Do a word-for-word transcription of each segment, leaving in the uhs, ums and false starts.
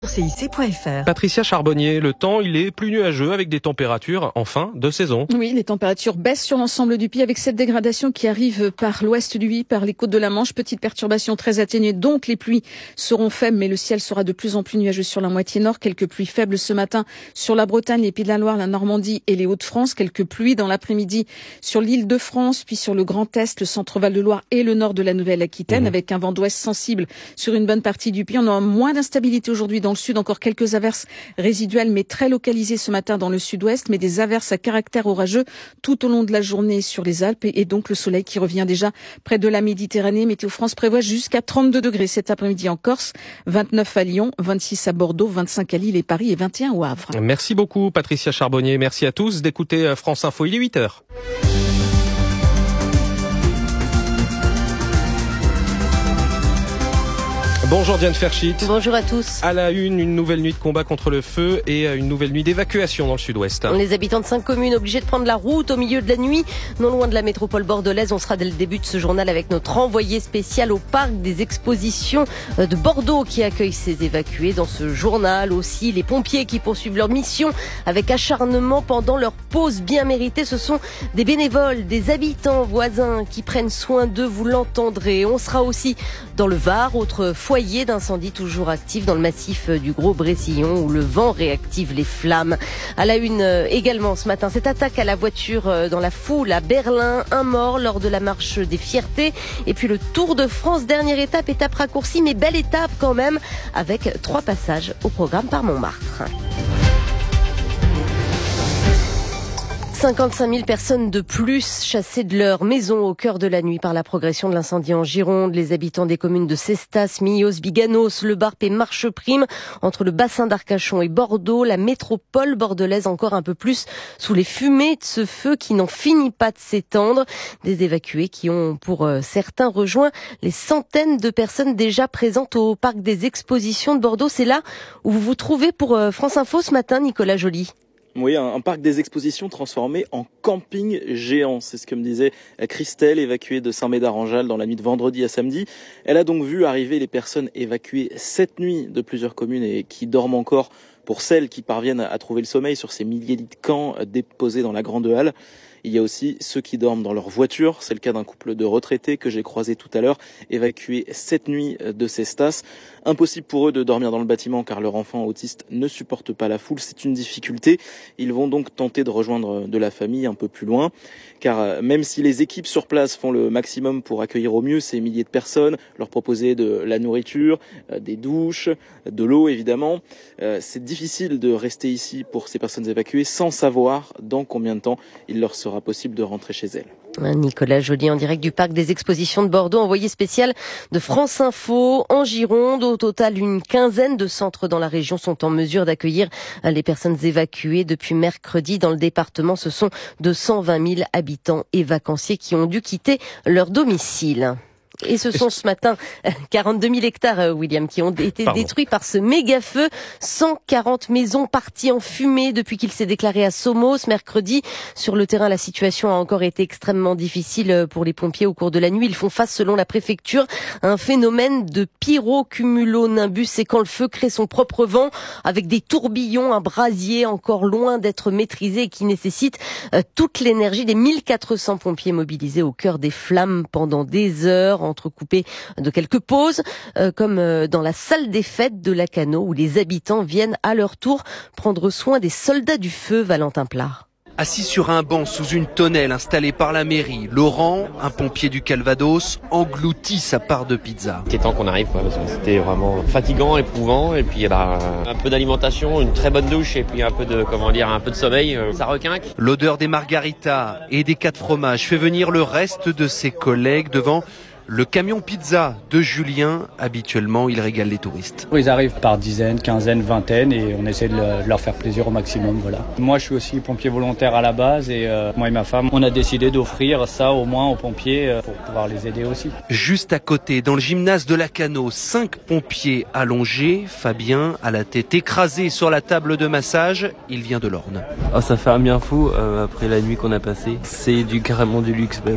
C I C point F R. Patricia Charbonnier, le temps il est plus nuageux avec des températures en fin de saison. Oui, les températures baissent sur l'ensemble du pays avec cette dégradation qui arrive par l'ouest du pays, par les côtes de la Manche. Petite perturbation très atténuée, donc les pluies seront faibles, mais le ciel sera de plus en plus nuageux sur la moitié nord. Quelques pluies faibles ce matin sur la Bretagne, les Pays de la Loire, la Normandie et les Hauts-de-France. Quelques pluies dans l'après-midi sur l'île de France, puis sur le Grand Est, le centre-val de Loire et le nord de la Nouvelle-Aquitaine, mmh. avec un vent d'ouest sensible sur une bonne partie du pays. On aura moins d'instabilité aujourd'hui dans le sud, encore quelques averses résiduelles mais très localisées ce matin dans le sud-ouest, mais des averses à caractère orageux tout au long de la journée sur les Alpes et donc le soleil qui revient déjà près de la Méditerranée. Météo France prévoit jusqu'à trente-deux degrés cet après-midi en Corse, vingt-neuf à Lyon, vingt-six à Bordeaux, vingt-cinq à Lille et Paris et vingt et un au Havre. Merci beaucoup Patricia Charbonnier, merci à tous d'écouter France Info, il est huit heures. Bonjour Diane Ferchit. Bonjour à tous. À la une, une nouvelle nuit de combat contre le feu et une nouvelle nuit d'évacuation dans le sud-ouest. Les habitants de cinq communes obligés de prendre la route au milieu de la nuit, non loin de la métropole bordelaise. On sera dès le début de ce journal avec notre envoyé spécial au parc des expositions de Bordeaux qui accueille ces évacués. Dans ce journal aussi, les pompiers qui poursuivent leur mission avec acharnement pendant leur pause bien méritée. Ce sont des bénévoles, des habitants voisins qui prennent soin d'eux, vous l'entendrez. On sera aussi dans le Var, autre foyer d'incendie toujours actif dans le massif du Gros-Bressillon où le vent réactive les flammes. À la une également ce matin, cette attaque à la voiture dans la foule à Berlin, un mort lors de la marche des fiertés. Et puis le Tour de France, dernière étape, étape raccourcie mais belle étape quand même avec trois passages au programme par Montmartre. cinquante-cinq mille personnes de plus chassées de leur maison au cœur de la nuit par la progression de l'incendie en Gironde. Les habitants des communes de Cestas, Millos, Biganos, Le Barp et Marcheprime, entre le bassin d'Arcachon et Bordeaux, la métropole bordelaise encore un peu plus sous les fumées de ce feu qui n'en finit pas de s'étendre. Des évacués qui ont pour certains rejoint les centaines de personnes déjà présentes au parc des expositions de Bordeaux. C'est là où vous vous trouvez pour France Info ce matin, Nicolas Joly. Oui, un, un parc des expositions transformé en camping géant. C'est ce que me disait Christelle, évacuée de Saint-Médard-en-Jalles dans la nuit de vendredi à samedi. Elle a donc vu arriver les personnes évacuées cette nuit de plusieurs communes et qui dorment encore pour celles qui parviennent à trouver le sommeil sur ces milliers de camps déposés dans la grande halle. Il y a aussi ceux qui dorment dans leur voiture. C'est le cas d'un couple de retraités que j'ai croisé tout à l'heure, évacués cette nuit de Cestas. Impossible pour eux de dormir dans le bâtiment car leur enfant autiste ne supporte pas la foule. C'est une difficulté. Ils vont donc tenter de rejoindre de la famille un peu plus loin. Car même si les équipes sur place font le maximum pour accueillir au mieux ces milliers de personnes, leur proposer de la nourriture, des douches, de l'eau évidemment, c'est difficile de rester ici pour ces personnes évacuées sans savoir dans combien de temps il leur sera possible de rentrer chez elles. Nicolas Joly en direct du parc des expositions de Bordeaux, envoyé spécial de France Info en Gironde. Au total, une quinzaine de centres dans la région sont en mesure d'accueillir les personnes évacuées depuis mercredi. Dans le département, ce sont deux cent vingt mille habitants et vacanciers qui ont dû quitter leur domicile. Et ce sont ce matin quarante-deux mille hectares, William, qui ont été Pardon. détruits par ce méga-feu. cent quarante maisons parties en fumée depuis qu'il s'est déclaré à Somos mercredi. Sur le terrain, la situation a encore été extrêmement difficile pour les pompiers au cours de la nuit. Ils font face, selon la préfecture, à un phénomène de pyrocumulonimbus. C'est quand le feu crée son propre vent avec des tourbillons, un brasier encore loin d'être maîtrisé et qui nécessite toute l'énergie des mille quatre cents pompiers mobilisés au cœur des flammes pendant des heures, entrecoupé de quelques pauses, euh, comme euh, dans la salle des fêtes de Lacanau, où les habitants viennent à leur tour prendre soin des soldats du feu. Valentin Plat. Assis sur un banc sous une tonnelle installée par la mairie, Laurent, un pompier du Calvados, engloutit sa part de pizza. C'était temps qu'on arrive, quoi, parce que c'était vraiment fatigant, éprouvant, et puis bah, un peu d'alimentation, une très bonne douche, et puis un peu de, comment dire, un peu de sommeil, ça requinque. L'odeur des margaritas et des quatre fromages fait venir le reste de ses collègues devant le camion pizza de Julien. Habituellement, il régale les touristes. Ils arrivent par dizaines, quinzaines, vingtaines et on essaie de leur faire plaisir au maximum. Voilà. Moi, je suis aussi pompier volontaire à la base et euh, moi et ma femme, on a décidé d'offrir ça au moins aux pompiers euh, pour pouvoir les aider aussi. Juste à côté, dans le gymnase de Lacanau, cinq pompiers allongés. Fabien a la tête écrasée sur la table de massage. Il vient de l'Orne. Oh, ça fait un bien fou euh, après la nuit qu'on a passée. C'est du carrément du luxe même.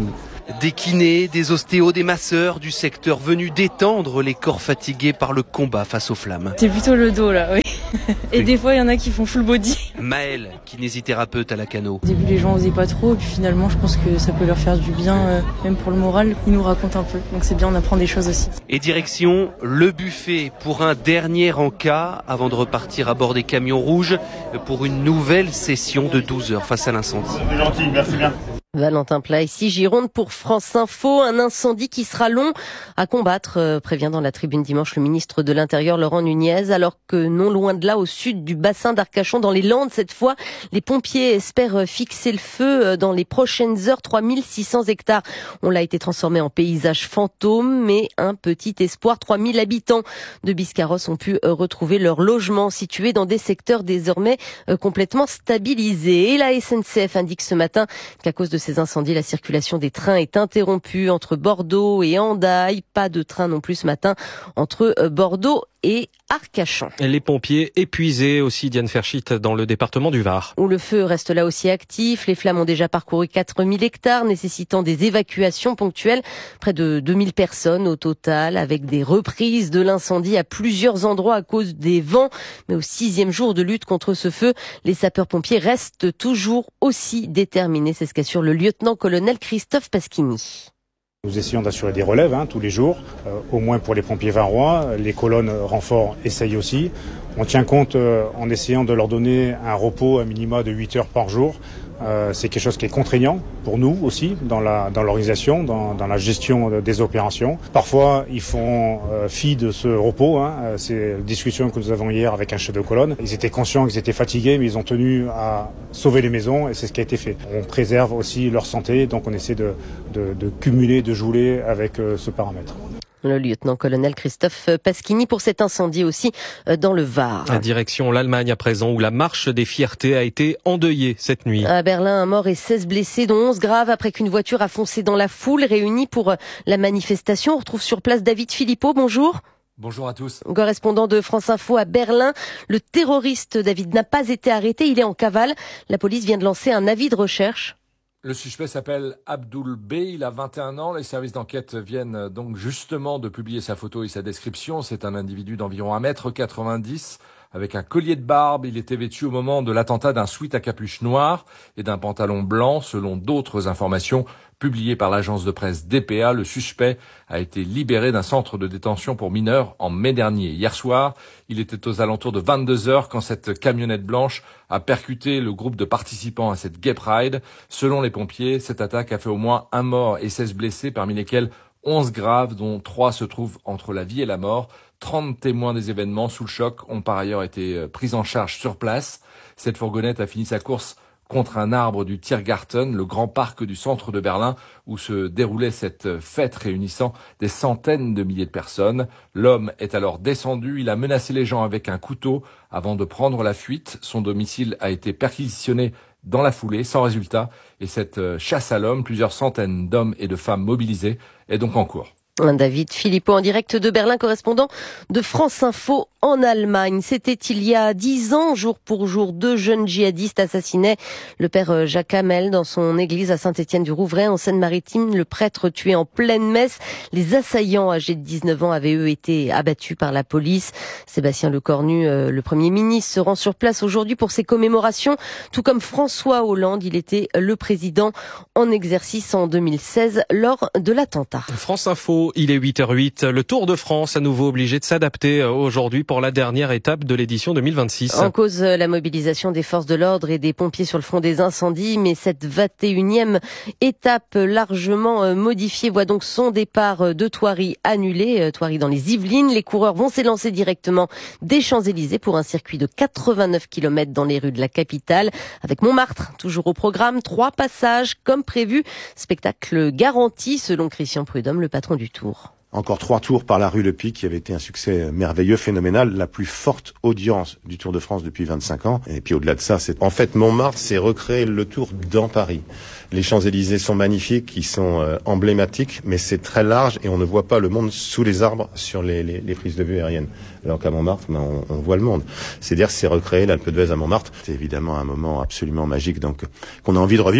Des kinés, des ostéos, des masseurs du secteur venus détendre les corps fatigués par le combat face aux flammes. C'est plutôt le dos là, oui. Et oui. Des fois il y en a qui font full body. Maëlle, kinésithérapeute à Lacanau. Au début les gens osaient pas trop, et puis finalement je pense que ça peut leur faire du bien, euh, même pour le moral. Ils nous racontent un peu, donc c'est bien, on apprend des choses aussi. Et direction le buffet pour un dernier encas avant de repartir à bord des camions rouges pour une nouvelle session de douze heures face à l'incendie. C'est gentil, merci bien. Valentin Plat, ici Gironde pour France Info. Un incendie qui sera long à combattre, euh, prévient dans la tribune dimanche le ministre de l'Intérieur Laurent Nunez, alors que non loin de là, au sud du bassin d'Arcachon, dans les Landes, cette fois, les pompiers espèrent fixer le feu dans les prochaines heures. trois mille six cents hectares. On l'a été transformé en paysage fantôme, mais un petit espoir. trois mille habitants de Biscarrosse ont pu retrouver leur logement situé dans des secteurs désormais complètement stabilisés. Et la S N C F indique ce matin qu'à cause de ces incendies, la circulation des trains est interrompue entre Bordeaux et Hendaye. Pas de train non plus ce matin entre Bordeaux et Arcachon. Les pompiers épuisés aussi, Diane Ferchit, dans le département du Var. Où le feu reste là aussi actif. Les flammes ont déjà parcouru quatre mille hectares, nécessitant des évacuations ponctuelles. Près de deux mille personnes au total, avec des reprises de l'incendie à plusieurs endroits à cause des vents. Mais au sixième jour de lutte contre ce feu, les sapeurs-pompiers restent toujours aussi déterminés. C'est ce qu'assure le lieutenant-colonel Christophe Pasquini. Nous essayons d'assurer des relèves hein, tous les jours, euh, au moins pour les pompiers varois. Les colonnes renforts essayent aussi. On tient compte euh, en essayant de leur donner un repos à minima de huit heures par jour. Euh, c'est quelque chose qui est contraignant pour nous aussi dans la dans l'organisation, dans, dans la gestion des opérations. Parfois, ils font euh, fi de ce repos. Hein. C'est la discussion que nous avons hier avec un chef de colonne. Ils étaient conscients qu'ils étaient fatigués, mais ils ont tenu à sauver les maisons et c'est ce qui a été fait. On préserve aussi leur santé, donc on essaie de, de, de cumuler, de jouer avec euh, ce paramètre. Le lieutenant-colonel Christophe Pasquini pour cet incendie aussi dans le Var. La direction l'Allemagne à présent, où la marche des fiertés a été endeuillée cette nuit. À Berlin, un mort et seize blessés, dont onze graves après qu'une voiture a foncé dans la foule réunie pour la manifestation. On retrouve sur place David Philippot, bonjour. Bonjour à tous. Correspondant de France Info à Berlin, le terroriste David n'a pas été arrêté, il est en cavale. La police vient de lancer un avis de recherche. Le suspect s'appelle Abdul B, il a vingt et un ans. Les services d'enquête viennent donc justement de publier sa photo et sa description. C'est un individu d'environ un mètre quatre-vingt-dix avec un collier de barbe. Il était vêtu au moment de l'attentat d'un sweat à capuche noire et d'un pantalon blanc. Selon d'autres informations publiées par l'agence de presse D P A, le suspect a été libéré d'un centre de détention pour mineurs en mai dernier. Hier soir, il était aux alentours de vingt-deux heures quand cette camionnette blanche a percuté le groupe de participants à cette Gay Pride. Selon les pompiers, cette attaque a fait au moins un mort et seize blessés, parmi lesquels onze graves, dont trois se trouvent entre la vie et la mort. trente témoins des événements sous le choc ont par ailleurs été pris en charge sur place. Cette fourgonnette a fini sa course contre un arbre du Tiergarten, le grand parc du centre de Berlin, où se déroulait cette fête réunissant des centaines de milliers de personnes. L'homme est alors descendu, il a menacé les gens avec un couteau avant de prendre la fuite. Son domicile a été perquisitionné dans la foulée, sans résultat. Et cette chasse à l'homme, plusieurs centaines d'hommes et de femmes mobilisés, est donc en cours. David Philippot en direct de Berlin, correspondant de France Info en Allemagne. C'était il y a dix ans, jour pour jour, deux jeunes djihadistes assassinaient le père Jacques Hamel dans son église à Saint-Étienne-du-Rouvray, en Seine-Maritime. Le prêtre tué en pleine messe. Les assaillants âgés de dix-neuf ans avaient eux été abattus par la police. Sébastien Lecornu, le Premier ministre, se rend sur place aujourd'hui pour ces commémorations. Tout comme François Hollande, il était le président en exercice en deux mille seize lors de l'attentat. France Info. Il est huit heures huit. Le Tour de France à nouveau obligé de s'adapter aujourd'hui pour la dernière étape de l'édition deux mille vingt-six. En cause, la mobilisation des forces de l'ordre et des pompiers sur le front des incendies. Mais cette vingt et unième étape largement modifiée voit donc son départ de Thoiry annulé. Thoiry dans les Yvelines. Les coureurs vont s'élancer directement des Champs-Élysées pour un circuit de quatre-vingt-neuf kilomètres dans les rues de la capitale. Avec Montmartre toujours au programme. Trois passages comme prévu. Spectacle garanti selon Christian Prudhomme, le patron du Tour. Encore trois tours par la rue Le Pic qui avait été un succès merveilleux, phénoménal, la plus forte audience du Tour de France depuis vingt-cinq ans. Et puis au-delà de ça, c'est en fait Montmartre, c'est recréer le Tour dans Paris. Les Champs-Élysées sont magnifiques, ils sont euh, emblématiques, mais c'est très large et on ne voit pas le monde sous les arbres sur les, les, les prises de vue aériennes. Alors qu'à Montmartre, ben, on, on voit le monde. C'est-à-dire que c'est recréer l'Alpe d'Huez à Montmartre. C'est évidemment un moment absolument magique donc qu'on a envie de revivre.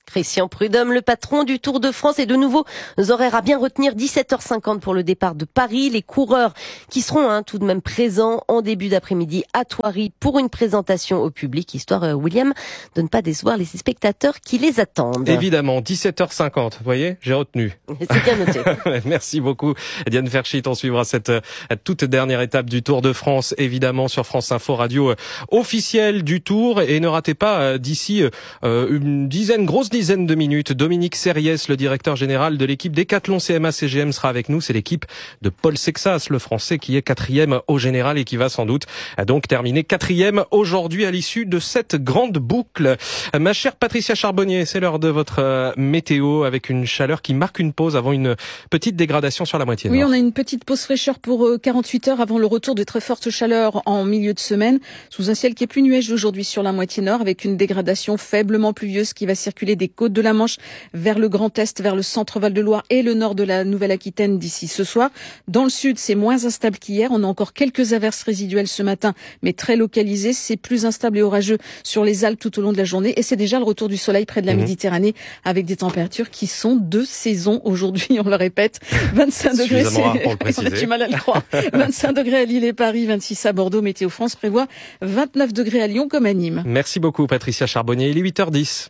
Christian Prudhomme, le patron du Tour de France, et de nouveaux horaires à bien retenir. dix-sept heures cinquante pour le départ de Paris. Les coureurs qui seront hein, tout de même présents en début d'après-midi à Thoiry pour une présentation au public, histoire, euh, William, de ne pas décevoir les spectateurs qui les attendent. Évidemment, dix-sept heures cinquante. Vous voyez, j'ai retenu. C'est bien noté. Merci beaucoup, Diane Ferchit. On suivra cette euh, toute dernière étape du Tour de France, évidemment, sur France Info, radio euh, officielle du Tour. Et ne ratez pas, euh, d'ici euh, une dizaine, grosse dizaine de minutes, Dominique Serriès, le directeur général de l'équipe Décathlon C M A C G M, sera avec nous. C'est l'équipe de Paul Sexas, le Français, qui est quatrième au général et qui va sans doute donc terminer quatrième aujourd'hui à l'issue de cette grande boucle. Ma chère Patricia Charbonnier, c'est l'heure de votre météo avec une chaleur qui marque une pause avant une petite dégradation sur la moitié nord. Oui, on a une petite pause fraîcheur pour quarante-huit heures avant le retour de très fortes chaleurs en milieu de semaine, sous un ciel qui est plus nuageux aujourd'hui sur la moitié nord, avec une dégradation faiblement pluvieuse qui va circuler des côtes de la Manche vers le Grand Est, vers le centre Val-de-Loire et le nord de la Nouvelle-Aquitaine d'ici ce soir. Dans le sud, c'est moins instable qu'hier. On a encore quelques averses résiduelles ce matin, mais très localisées. C'est plus instable et orageux sur les Alpes tout au long de la journée. Et c'est déjà le retour du soleil près de la mmh. Méditerranée, avec des températures qui sont de saison aujourd'hui, on le répète. vingt-cinq degrés, c'est... on a du mal à le croire. vingt-cinq degrés à Lille et Paris, vingt-six à Bordeaux. Météo France prévoit vingt-neuf degrés à Lyon comme à Nîmes. Merci beaucoup, Patricia Charbonnier. Il est huit heures dix.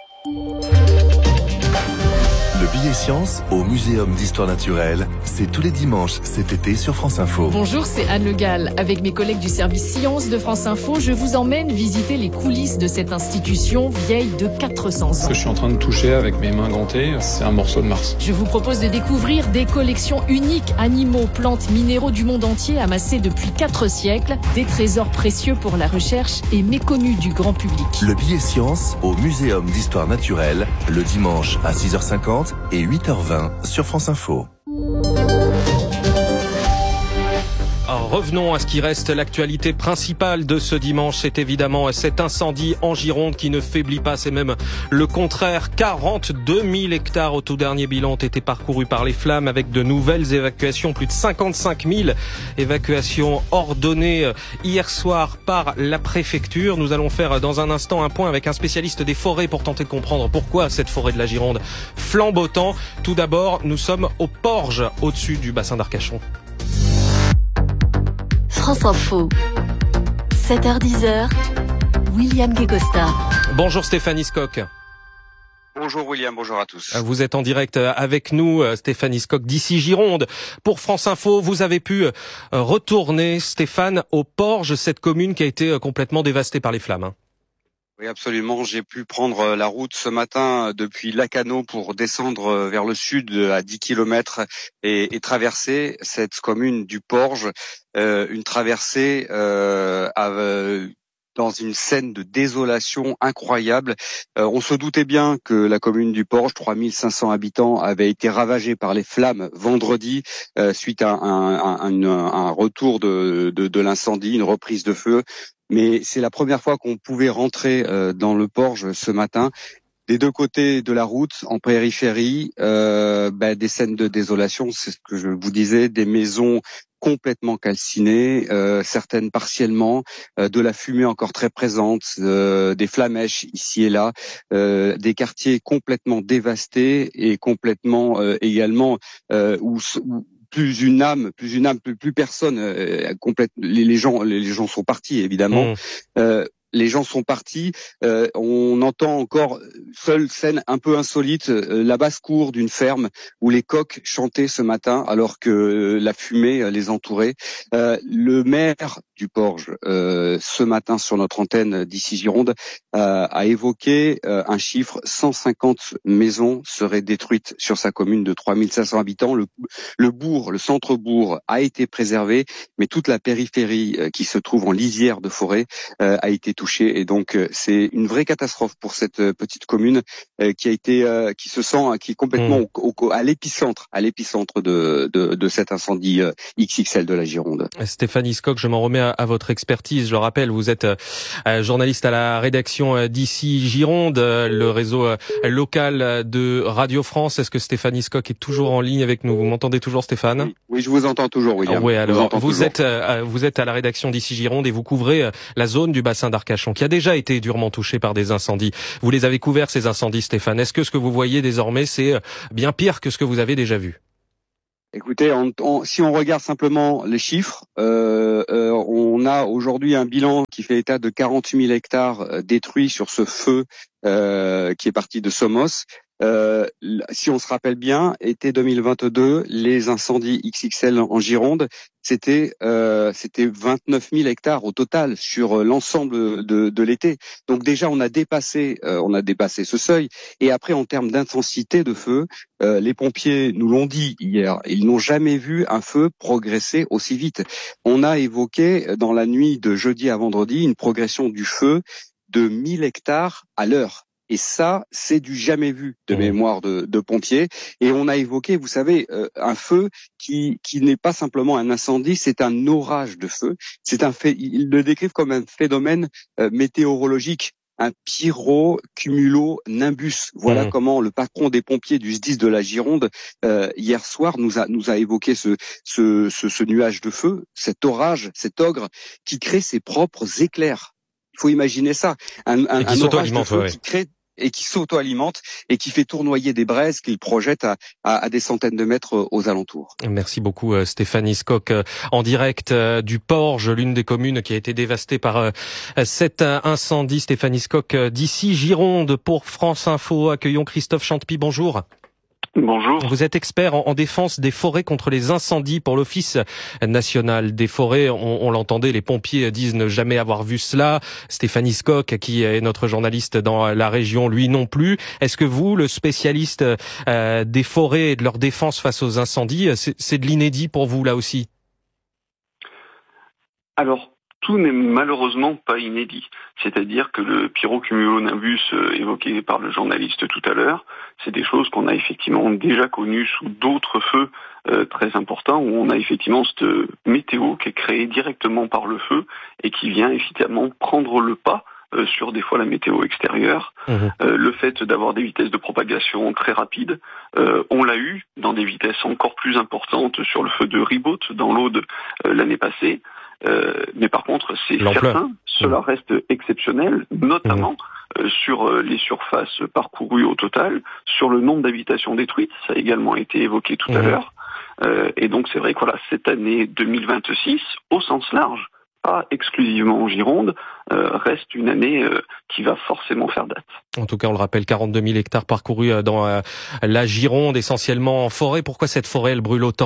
Le billet science au Muséum d'Histoire Naturelle, c'est tous les dimanches cet été sur France Info. Bonjour, c'est Anne Le Gall. Avec mes collègues du service science de France Info, je vous emmène visiter les coulisses de cette institution vieille de quatre cents ans. Ce que je suis en train de toucher avec mes mains gantées, c'est un morceau de Mars. Je vous propose de découvrir des collections uniques, animaux, plantes, minéraux du monde entier amassés depuis quatre siècles, des trésors précieux pour la recherche et méconnus du grand public. Le billet science au Muséum d'Histoire Naturelle, le dimanche à six heures cinquante et huit heures vingt sur France Info. Revenons à ce qui reste l'actualité principale de ce dimanche. C'est évidemment cet incendie en Gironde qui ne faiblit pas, c'est même le contraire. quarante-deux mille hectares au tout dernier bilan ont été parcourus par les flammes, avec de nouvelles évacuations. Plus de cinquante-cinq mille évacuations ordonnées hier soir par la préfecture. Nous allons faire dans un instant un point avec un spécialiste des forêts pour tenter de comprendre pourquoi cette forêt de la Gironde flambe autant. Tout d'abord, nous sommes au Porge, au-dessus du bassin d'Arcachon. France Info, sept heures dix, William Guécosta. Bonjour Stéphanie Scocq. Bonjour William, bonjour à tous. Vous êtes en direct avec nous, Stéphanie Scocq, d'ici Gironde. Pour France Info, vous avez pu retourner, Stéphane, au Porge, cette commune qui a été complètement dévastée par les flammes. Oui, absolument. J'ai pu prendre la route ce matin depuis Lacanau pour descendre vers le sud à dix kilomètres et, et traverser cette commune du Porge. Euh, une traversée euh, à, dans une scène de désolation incroyable. Euh, on se doutait bien que la commune du Porge, trois mille cinq cents habitants, avait été ravagée par les flammes vendredi euh, suite à un, un, un, un retour de, de, de l'incendie, une reprise de feu. Mais c'est la première fois qu'on pouvait rentrer euh, dans le Porge ce matin. Des deux côtés de la route, en périphérie, euh, ben, des scènes de désolation, c'est ce que je vous disais, des maisons complètement calcinées, euh, certaines partiellement, euh, de la fumée encore très présente, euh, des flamèches ici et là, euh, des quartiers complètement dévastés et complètement euh, également euh, où, où plus une âme, plus une âme, plus, plus personne, euh, complète. Les, les gens, les, les gens sont partis évidemment. Mmh. Euh, Les gens sont partis. Euh, on entend encore, seule scène un peu insolite, euh, la basse-cour d'une ferme où les coqs chantaient ce matin alors que euh, la fumée les entourait. Euh, le maire du Porge, euh, ce matin sur notre antenne d'ici Gironde, euh, a évoqué euh, un chiffre, cent cinquante maisons seraient détruites sur sa commune de trois mille cinq cents habitants. Le, le bourg, le centre-bourg a été préservé, mais toute la périphérie euh, qui se trouve en lisière de forêt euh, a été touché, et donc euh, c'est une vraie catastrophe pour cette euh, petite commune euh, qui a été, euh, qui se sent, qui est complètement mmh. au, au, à l'épicentre, à l'épicentre de, de, de cet incendie euh, X X L de la Gironde. Stéphanie Scocq, je m'en remets à à, à votre expertise. Je le rappelle, vous êtes euh, journaliste à la rédaction d'ici Gironde, le réseau euh, local de Radio France. Est-ce que Stéphanie Scocq est toujours en ligne avec nous? Vous m'entendez toujours, Stéphane? Oui, oui, je vous entends toujours, William. Ah, oui, alors vous, vous êtes euh, vous êtes à la rédaction d'ici Gironde et vous couvrez euh, la zone du bassin d'Arcachon qui a déjà été durement touchée par des incendies. Vous les avez couverts, ces incendies, Stéphane. Est-ce que ce que vous voyez désormais, c'est euh, bien pire que ce que vous avez déjà vu? Écoutez, on, on, si on regarde simplement les chiffres, euh, euh, on a aujourd'hui un bilan qui fait état de quarante mille hectares détruits sur ce feu euh, qui est parti de Somos. Euh, si on se rappelle bien, été deux mille vingt-deux, les incendies X X L en Gironde, c'était euh, c'était vingt-neuf mille hectares au total sur l'ensemble de, de l'été. Donc déjà, on a dépassé euh, on a dépassé ce seuil. Et après, en termes d'intensité de feu, euh, les pompiers nous l'ont dit hier, ils n'ont jamais vu un feu progresser aussi vite. On a évoqué dans la nuit de jeudi à vendredi une progression du feu de mille hectares à l'heure. Et ça, c'est du jamais vu de mémoire de, de pompiers. Et on a évoqué, vous savez, euh, un feu qui, qui n'est pas simplement un incendie, c'est un orage de feu. C'est un fait, ils le décrivent comme un phénomène euh, météorologique, un pyrocumulo-nimbus. Voilà mmh. comment le patron des pompiers du S D I S de la Gironde euh, hier soir nous a nous a évoqué ce, ce ce ce nuage de feu, cet orage, cet ogre qui crée ses propres éclairs. Il faut imaginer ça, un, un, un orage de feu ouais. qui crée et qui s'auto-alimente et qui fait tournoyer des braises qu'il projette à, à, à des centaines de mètres aux alentours. Merci beaucoup Stéphanie Scocq, en direct du Porge, l'une des communes qui a été dévastée par cet incendie. Stéphanie Scocq d'ici Gironde pour France Info. Accueillons Christophe Chantepie, bonjour. Bonjour. Vous êtes expert en, en défense des forêts contre les incendies pour l'Office national des forêts. On, on l'entendait, les pompiers disent ne jamais avoir vu cela. Stéphanie Scocq, qui est notre journaliste dans la région, lui non plus. Est-ce que vous, le spécialiste euh, des forêts et de leur défense face aux incendies, c'est, c'est de l'inédit pour vous là aussi? Alors, tout n'est malheureusement pas inédit. C'est-à-dire que le pyrocumulo-nimbus euh, évoqué par le journaliste tout à l'heure, c'est des choses qu'on a effectivement déjà connues sous d'autres feux euh, très importants, où on a effectivement cette météo qui est créée directement par le feu et qui vient effectivement prendre le pas euh, sur des fois la météo extérieure. Mmh. Euh, le fait d'avoir des vitesses de propagation très rapides, euh, on l'a eu dans des vitesses encore plus importantes sur le feu de Ribaute dans l'Aude euh, l'année passée. Euh, mais par contre, c'est L'ampleur. certain, cela reste exceptionnel, notamment mmh. euh, sur euh, les surfaces parcourues au total, sur le nombre d'habitations détruites, ça a également été évoqué tout mmh. à l'heure. Euh, et donc c'est vrai que voilà, cette année deux mille vingt-six, au sens large, pas exclusivement en Gironde, euh, reste une année euh, qui va forcément faire date. En tout cas, on le rappelle, quarante-deux mille hectares parcourus dans euh, la Gironde, essentiellement en forêt. Pourquoi cette forêt, elle brûle autant ?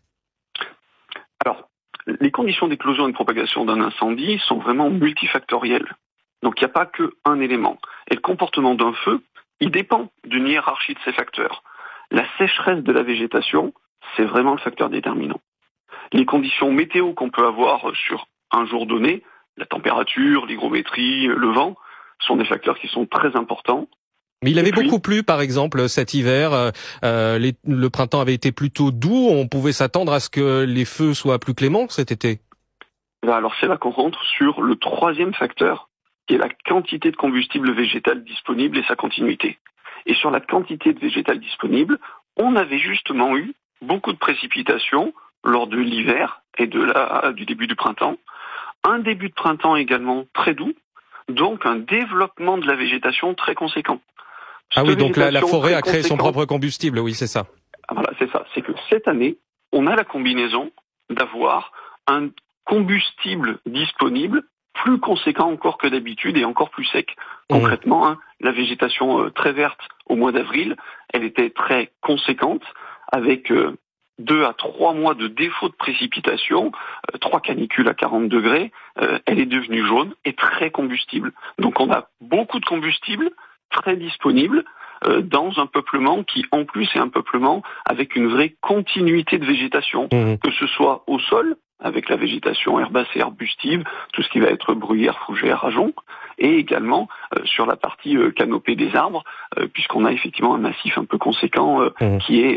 Alors, les conditions d'éclosion et de propagation d'un incendie sont vraiment multifactorielles. Donc il n'y a pas qu'un élément. Et le comportement d'un feu, il dépend d'une hiérarchie de ces facteurs. La sécheresse de la végétation, c'est vraiment le facteur déterminant. Les conditions météo qu'on peut avoir sur un jour donné, la température, l'hygrométrie, le vent, sont des facteurs qui sont très importants. Mais il avait puis, beaucoup plu, par exemple, cet hiver. Euh, les, le printemps avait été plutôt doux. On pouvait s'attendre à ce que les feux soient plus cléments cet été. Alors c'est là qu'on rentre sur le troisième facteur, qui est la quantité de combustible végétal disponible et sa continuité. Et sur la quantité de végétal disponible, on avait justement eu beaucoup de précipitations lors de l'hiver et de la, du début du printemps. Un début de printemps également très doux, donc un développement de la végétation très conséquent. Ah oui, donc la, la forêt a créé son propre combustible, oui, c'est ça. Voilà, c'est ça. C'est que cette année, on a la combinaison d'avoir un combustible disponible plus conséquent encore que d'habitude et encore plus sec. Concrètement, mmh. hein, la végétation euh, très verte au mois d'avril, elle était très conséquente, avec euh, deux à trois mois de défaut de précipitation, euh, trois canicules à quarante degrés, euh, elle est devenue jaune et très combustible. Donc on a beaucoup de combustible, très disponible euh, dans un peuplement qui en plus est un peuplement avec une vraie continuité de végétation, mmh. que ce soit au sol, avec la végétation herbacée et arbustive, tout ce qui va être bruyère, fougère, ajonc, et également euh, sur la partie euh, canopée des arbres, euh, puisqu'on a effectivement un massif un peu conséquent euh, mmh. qui est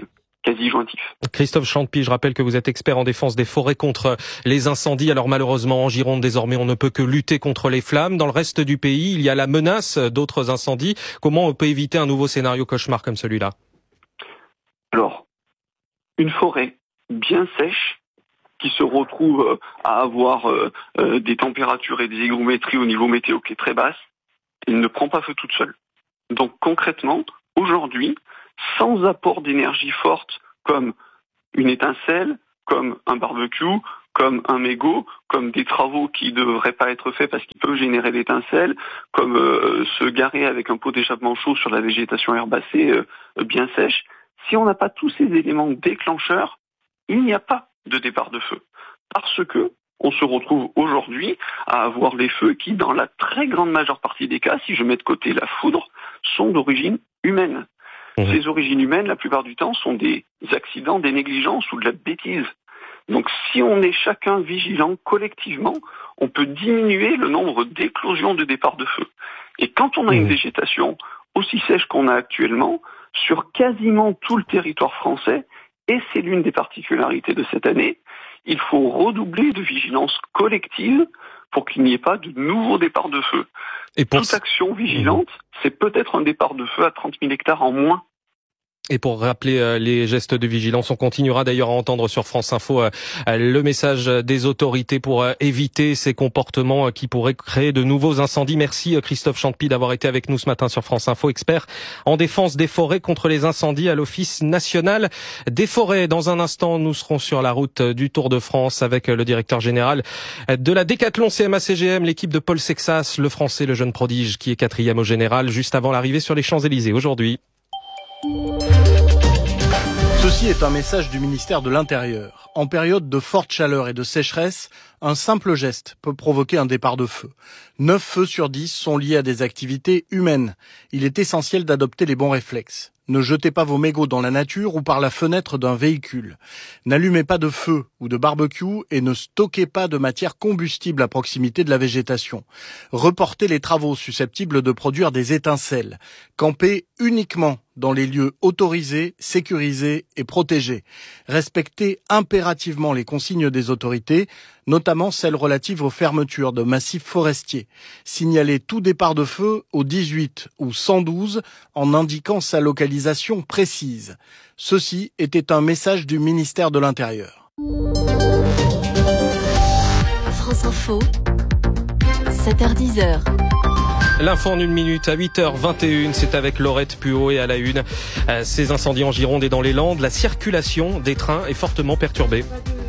quasi jointif. Christophe Chantepie, je rappelle que vous êtes expert en défense des forêts contre les incendies. Alors malheureusement, en Gironde, désormais, on ne peut que lutter contre les flammes. Dans le reste du pays, il y a la menace d'autres incendies. Comment on peut éviter un nouveau scénario cauchemar comme celui-là? Alors, une forêt bien sèche, qui se retrouve à avoir euh, euh, des températures et des hygrométries au niveau météo qui est très basse, elle ne prend pas feu toute seule. Donc concrètement, aujourd'hui, sans apport d'énergie forte comme une étincelle, comme un barbecue, comme un mégot, comme des travaux qui ne devraient pas être faits parce qu'ils peuvent générer l'étincelle, comme euh, se garer avec un pot d'échappement chaud sur la végétation herbacée euh, bien sèche. Si on n'a pas tous ces éléments déclencheurs, il n'y a pas de départ de feu. Parce que on se retrouve aujourd'hui à avoir les feux qui, dans la très grande majeure partie des cas, si je mets de côté la foudre, sont d'origine humaine. Mmh. Ces origines humaines, la plupart du temps, sont des accidents, des négligences ou de la bêtise. Donc si on est chacun vigilant collectivement, on peut diminuer le nombre d'éclosions de départ de feu. Et quand on a une végétation aussi sèche qu'on a actuellement, sur quasiment tout le territoire français, et c'est l'une des particularités de cette année, il faut redoubler de vigilance collective pour qu'il n'y ait pas de nouveaux départs de feu. Et pour... Toute action vigilante, c'est peut-être un départ de feu à trente mille hectares en moins. Et pour rappeler euh, les gestes de vigilance, on continuera d'ailleurs à entendre sur France Info euh, le message des autorités pour euh, éviter ces comportements euh, qui pourraient créer de nouveaux incendies. Merci euh, Christophe Chantepie d'avoir été avec nous ce matin sur France Info, expert en défense des forêts contre les incendies à l'Office national des forêts. Dans un instant, nous serons sur la route du Tour de France avec le directeur général de la Décathlon C M A C G M, l'équipe de Paul Sexas, le Français, le jeune prodige qui est quatrième au général, juste avant l'arrivée sur les Champs-Élysées aujourd'hui. Ceci est un message du ministère de l'Intérieur. En période de forte chaleur et de sécheresse, un simple geste peut provoquer un départ de feu. neuf feux sur dix sont liés à des activités humaines. Il est essentiel d'adopter les bons réflexes. Ne jetez pas vos mégots dans la nature ou par la fenêtre d'un véhicule. N'allumez pas de feu ou de barbecue et ne stockez pas de matière combustible à proximité de la végétation. Reportez les travaux susceptibles de produire des étincelles. Campez uniquement dans les lieux autorisés, sécurisés et protégés. Respectez impérativement les consignes des autorités, notamment celles relatives aux fermetures de massifs forestiers. Signalez tout départ de feu au dix-huit ou cent douze en indiquant sa localisation précise. Ceci était un message du ministère de l'Intérieur. France Info, sept heures dix. L'info en une minute à huit heures vingt et une, c'est avec Laurette Puot et à la une. Euh, ces incendies en Gironde et dans les Landes, la circulation des trains est fortement perturbée.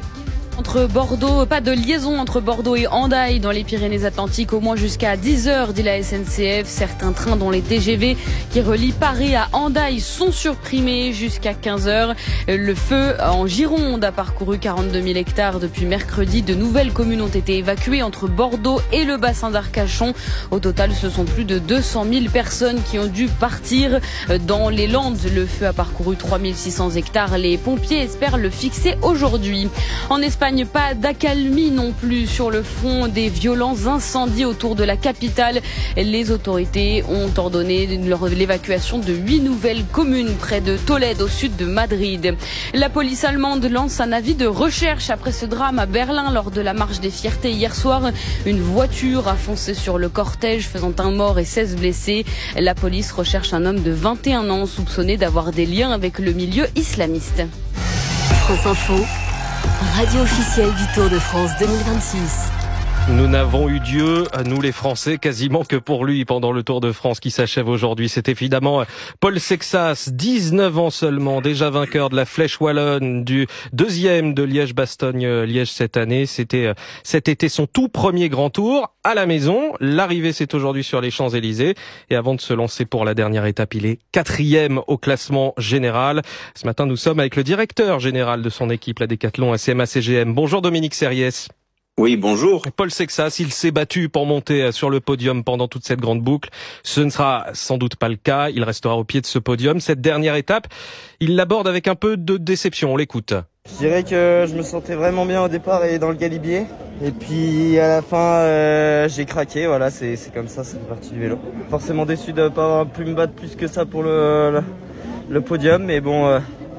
Entre Bordeaux, pas de liaison entre Bordeaux et Hendaye dans les Pyrénées-Atlantiques, au moins jusqu'à dix heures, dit la S N C F. Certains trains, dont les T G V qui relient Paris à Hendaye, sont surprimés jusqu'à quinze heures. Le feu en Gironde a parcouru quarante-deux mille hectares depuis mercredi. De nouvelles communes ont été évacuées entre Bordeaux et le bassin d'Arcachon. Au total, ce sont plus de deux cent mille personnes qui ont dû partir. Dans les Landes, le feu a parcouru trois mille six cents hectares. Les pompiers espèrent le fixer aujourd'hui. En Espagne, pas d'accalmie non plus sur le front des violents incendies autour de la capitale. Les autorités ont ordonné l'évacuation de huit nouvelles communes près de Tolède, au sud de Madrid. La police allemande lance un avis de recherche après ce drame à Berlin lors de la marche des fiertés hier soir. Une voiture a foncé sur le cortège, faisant un mort et seize blessés. La police recherche un homme de vingt et un ans soupçonné d'avoir des liens avec le milieu islamiste. France Info, radio officielle du Tour de France deux mille vingt-six. Nous n'avons eu Dieu, nous les Français, quasiment que pour lui pendant le Tour de France qui s'achève aujourd'hui. C'est évidemment Paul Sexas, dix-neuf ans seulement, déjà vainqueur de la Flèche Wallonne, du deuxième de Liège-Bastogne-Liège cette année. C'était cet été son tout premier grand tour à la maison. L'arrivée, c'est aujourd'hui sur les Champs-Élysées. Et avant de se lancer pour la dernière étape, il est quatrième au classement général. Ce matin, nous sommes avec le directeur général de son équipe, la Décathlon C M A C G M. Bonjour Dominique Serriès. Oui, bonjour. Paul Sexas, il s'est battu pour monter sur le podium pendant toute cette grande boucle. Ce ne sera sans doute pas le cas. Il restera au pied de ce podium. Cette dernière étape, il l'aborde avec un peu de déception. On l'écoute. Je dirais que je me sentais vraiment bien au départ et dans le galibier. Et puis à la fin, euh, j'ai craqué. Voilà, c'est, c'est comme ça, c'est partie du vélo. Forcément déçu de ne pas avoir pu me battre plus que ça pour le, le, le podium. Mais bon, euh,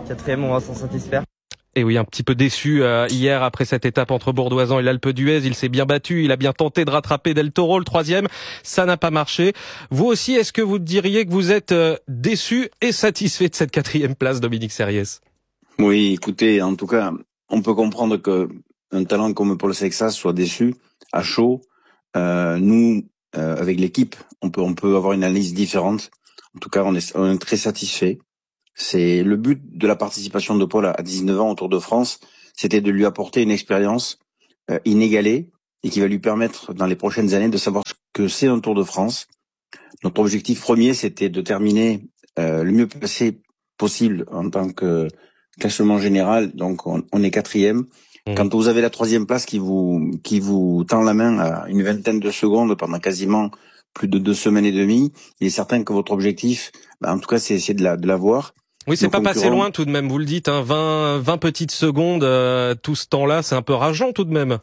Quatrième, on va s'en satisfaire. Et oui, un petit peu déçu euh, hier après cette étape entre Bourdoisan et l'Alpe d'Huez. Il s'est bien battu, il a bien tenté de rattraper Del Toro, le troisième. Ça n'a pas marché. Vous aussi, est-ce que vous diriez que vous êtes euh, déçu et satisfait de cette quatrième place, Dominique Serriès? Oui, écoutez, en tout cas, on peut comprendre que un talent comme Paul Sexas soit déçu, à chaud. Euh, nous, euh, avec l'équipe, on peut, on peut avoir une analyse différente. En tout cas, on est, on est très satisfait. C'est le but de la participation de Paul à dix-neuf ans au Tour de France, c'était de lui apporter une expérience euh, inégalée et qui va lui permettre dans les prochaines années de savoir ce que c'est un Tour de France. Notre objectif premier, c'était de terminer euh, le mieux placé possible en tant que classement général. Donc on, on est quatrième. Mmh. Quand vous avez la troisième place qui vous qui vous tend la main à une vingtaine de secondes pendant quasiment plus de deux semaines et demie, il est certain que votre objectif, bah, en tout cas, c'est essayer de la de l'avoir. Oui, c'est pas passé loin tout de même, vous le dites, hein, vingt, vingt petites secondes, euh, tout ce temps-là, c'est un peu rageant tout de même.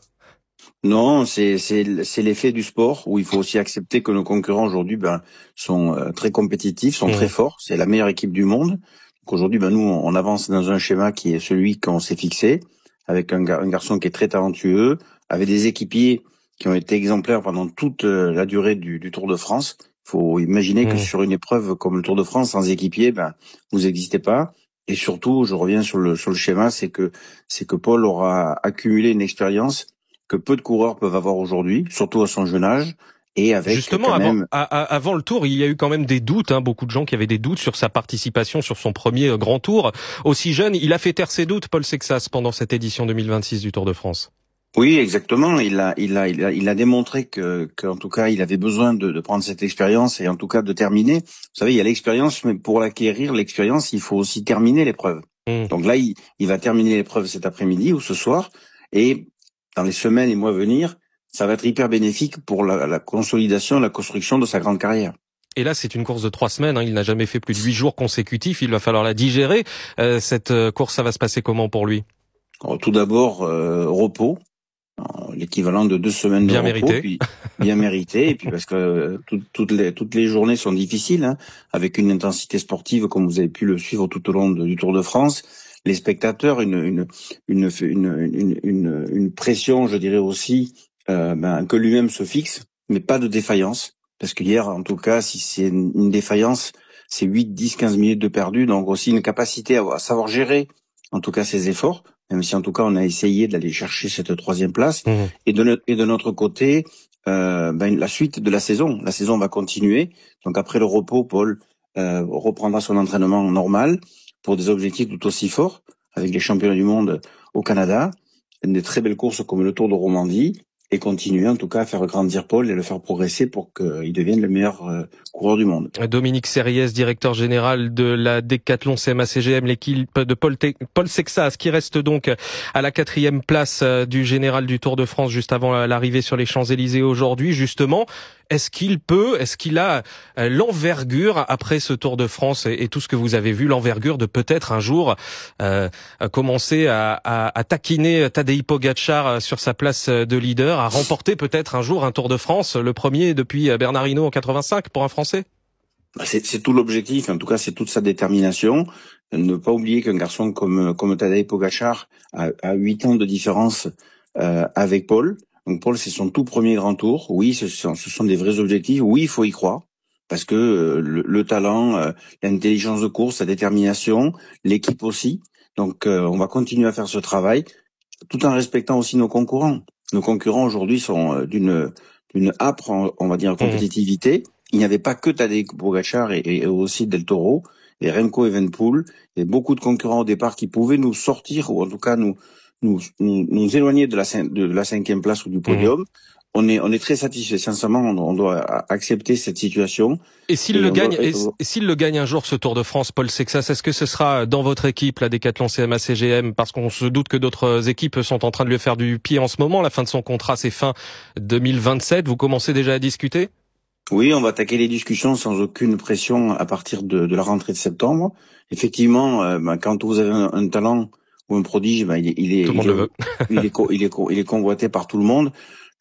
Non, c'est c'est c'est l'effet du sport où il faut aussi accepter que nos concurrents aujourd'hui ben sont euh, très compétitifs, sont mmh. très forts, c'est la meilleure équipe du monde. Donc aujourd'hui ben nous on avance dans un schéma qui est celui qu'on s'est fixé avec un, gar- un garçon qui est très talentueux, avec des équipiers qui ont été exemplaires pendant toute la durée du, du Tour de France. Faut imaginer mmh. que sur une épreuve comme le Tour de France, sans équipier, ben vous n'existez pas. Et surtout, je reviens sur le sur le schéma, c'est que c'est que Paul aura accumulé une expérience que peu de coureurs peuvent avoir aujourd'hui, surtout à son jeune âge. Et avec justement quand avant, même... à, à, avant le Tour, il y a eu quand même des doutes, hein, beaucoup de gens qui avaient des doutes sur sa participation sur son premier grand Tour. Aussi jeune, il a fait taire ses doutes, Paul Sexas, pendant cette édition deux mille vingt-six du Tour de France. Oui, exactement. Il a, il a, il a, il a démontré que, qu'en tout cas, il avait besoin de, de prendre cette expérience et en tout cas de terminer. Vous savez, il y a l'expérience, mais pour l'acquérir, l'expérience, il faut aussi terminer l'épreuve. Mmh. Donc là, il, il va terminer l'épreuve cet après-midi ou ce soir, et dans les semaines et mois à venir, ça va être hyper bénéfique pour la, la consolidation, la construction de sa grande carrière. Et là, c'est une course de trois semaines. Hein. Il n'a jamais fait plus de huit jours consécutifs. Il va falloir la digérer. Euh, cette course, ça va se passer comment pour lui? Alors, tout d'abord, euh, repos. L'équivalent de deux semaines bien de repos, mérité. Puis bien mérité, et puis parce que euh, tout, toutes les toutes les journées sont difficiles, hein, avec une intensité sportive comme vous avez pu le suivre tout au long de, du Tour de France. Les spectateurs, une une une une une, une, une pression, je dirais aussi, euh, ben, que lui-même se fixe, mais pas de défaillance, parce que hier, en tout cas, si c'est une, une défaillance, c'est huit, dix, quinze minutes de perdu, donc aussi une capacité à, à savoir gérer, en tout cas, ses efforts. Même si en tout cas on a essayé d'aller chercher cette troisième place. Mmh. Et de notre, et de notre côté, euh, ben, la suite de la saison. La saison va continuer. Donc après le repos, Paul euh, reprendra son entraînement normal pour des objectifs tout aussi forts, avec les championnats du monde au Canada, des très belles courses comme le Tour de Romandie, et continuer en tout cas à faire grandir Paul et le faire progresser pour qu'il devienne le meilleur euh, coureur du monde. Dominique Serriès, directeur général de la Décathlon C M A C G M, l'équipe de Paul, Te- Paul Sexas, qui reste donc à la quatrième place du général du Tour de France juste avant l'arrivée sur les Champs-Élysées aujourd'hui. Justement, est-ce qu'il peut, est-ce qu'il a l'envergure après ce Tour de France et, et tout ce que vous avez vu, l'envergure de peut-être un jour euh, commencer à, à, à taquiner Tadej Pogačar sur sa place de leader, à remporter peut-être un jour un Tour de France, le premier depuis Bernard Hinault en quatre-vingt-cinq pour un Français? C'est, c'est tout l'objectif, en tout cas c'est toute sa détermination. Ne pas oublier qu'un garçon comme comme Tadej Pogačar a, a huit ans de différence euh, avec Paul. Donc Paul, c'est son tout premier grand tour. Oui, ce sont, ce sont des vrais objectifs. Oui, il faut y croire parce que euh, le, le talent, euh, l'intelligence de course, la détermination, l'équipe aussi. Donc euh, on va continuer à faire ce travail tout en respectant aussi nos concurrents. Nos concurrents aujourd'hui sont euh, d'une d'une âpre, on va dire, compétitivité. Mmh. Il n'y avait pas que Tadej Pogačar et, et aussi Del Toro et Remco Evenepoel. Il y avait beaucoup de concurrents au départ qui pouvaient nous sortir ou en tout cas nous nous nous, nous éloigner de la de la cinquième place ou du podium. Mmh. On est on est très satisfait. Sincèrement, on, on doit accepter cette situation. Et s'il et le gagne, doit... et, et s'il le gagne un jour ce Tour de France, Paul Sexas, est-ce que ce sera dans votre équipe, la Décathlon C M A C G M, parce qu'on se doute que d'autres équipes sont en train de lui faire du pied en ce moment. La fin de son contrat, c'est fin deux mille vingt-sept. Vous commencez déjà à discuter? Oui, on va attaquer les discussions sans aucune pression à partir de, de la rentrée de septembre. Effectivement, euh, bah, quand vous avez un, un talent ou un prodige, bah, il est, il est, tout le monde il est, le veut. il est, il est, il est convoité par tout le monde.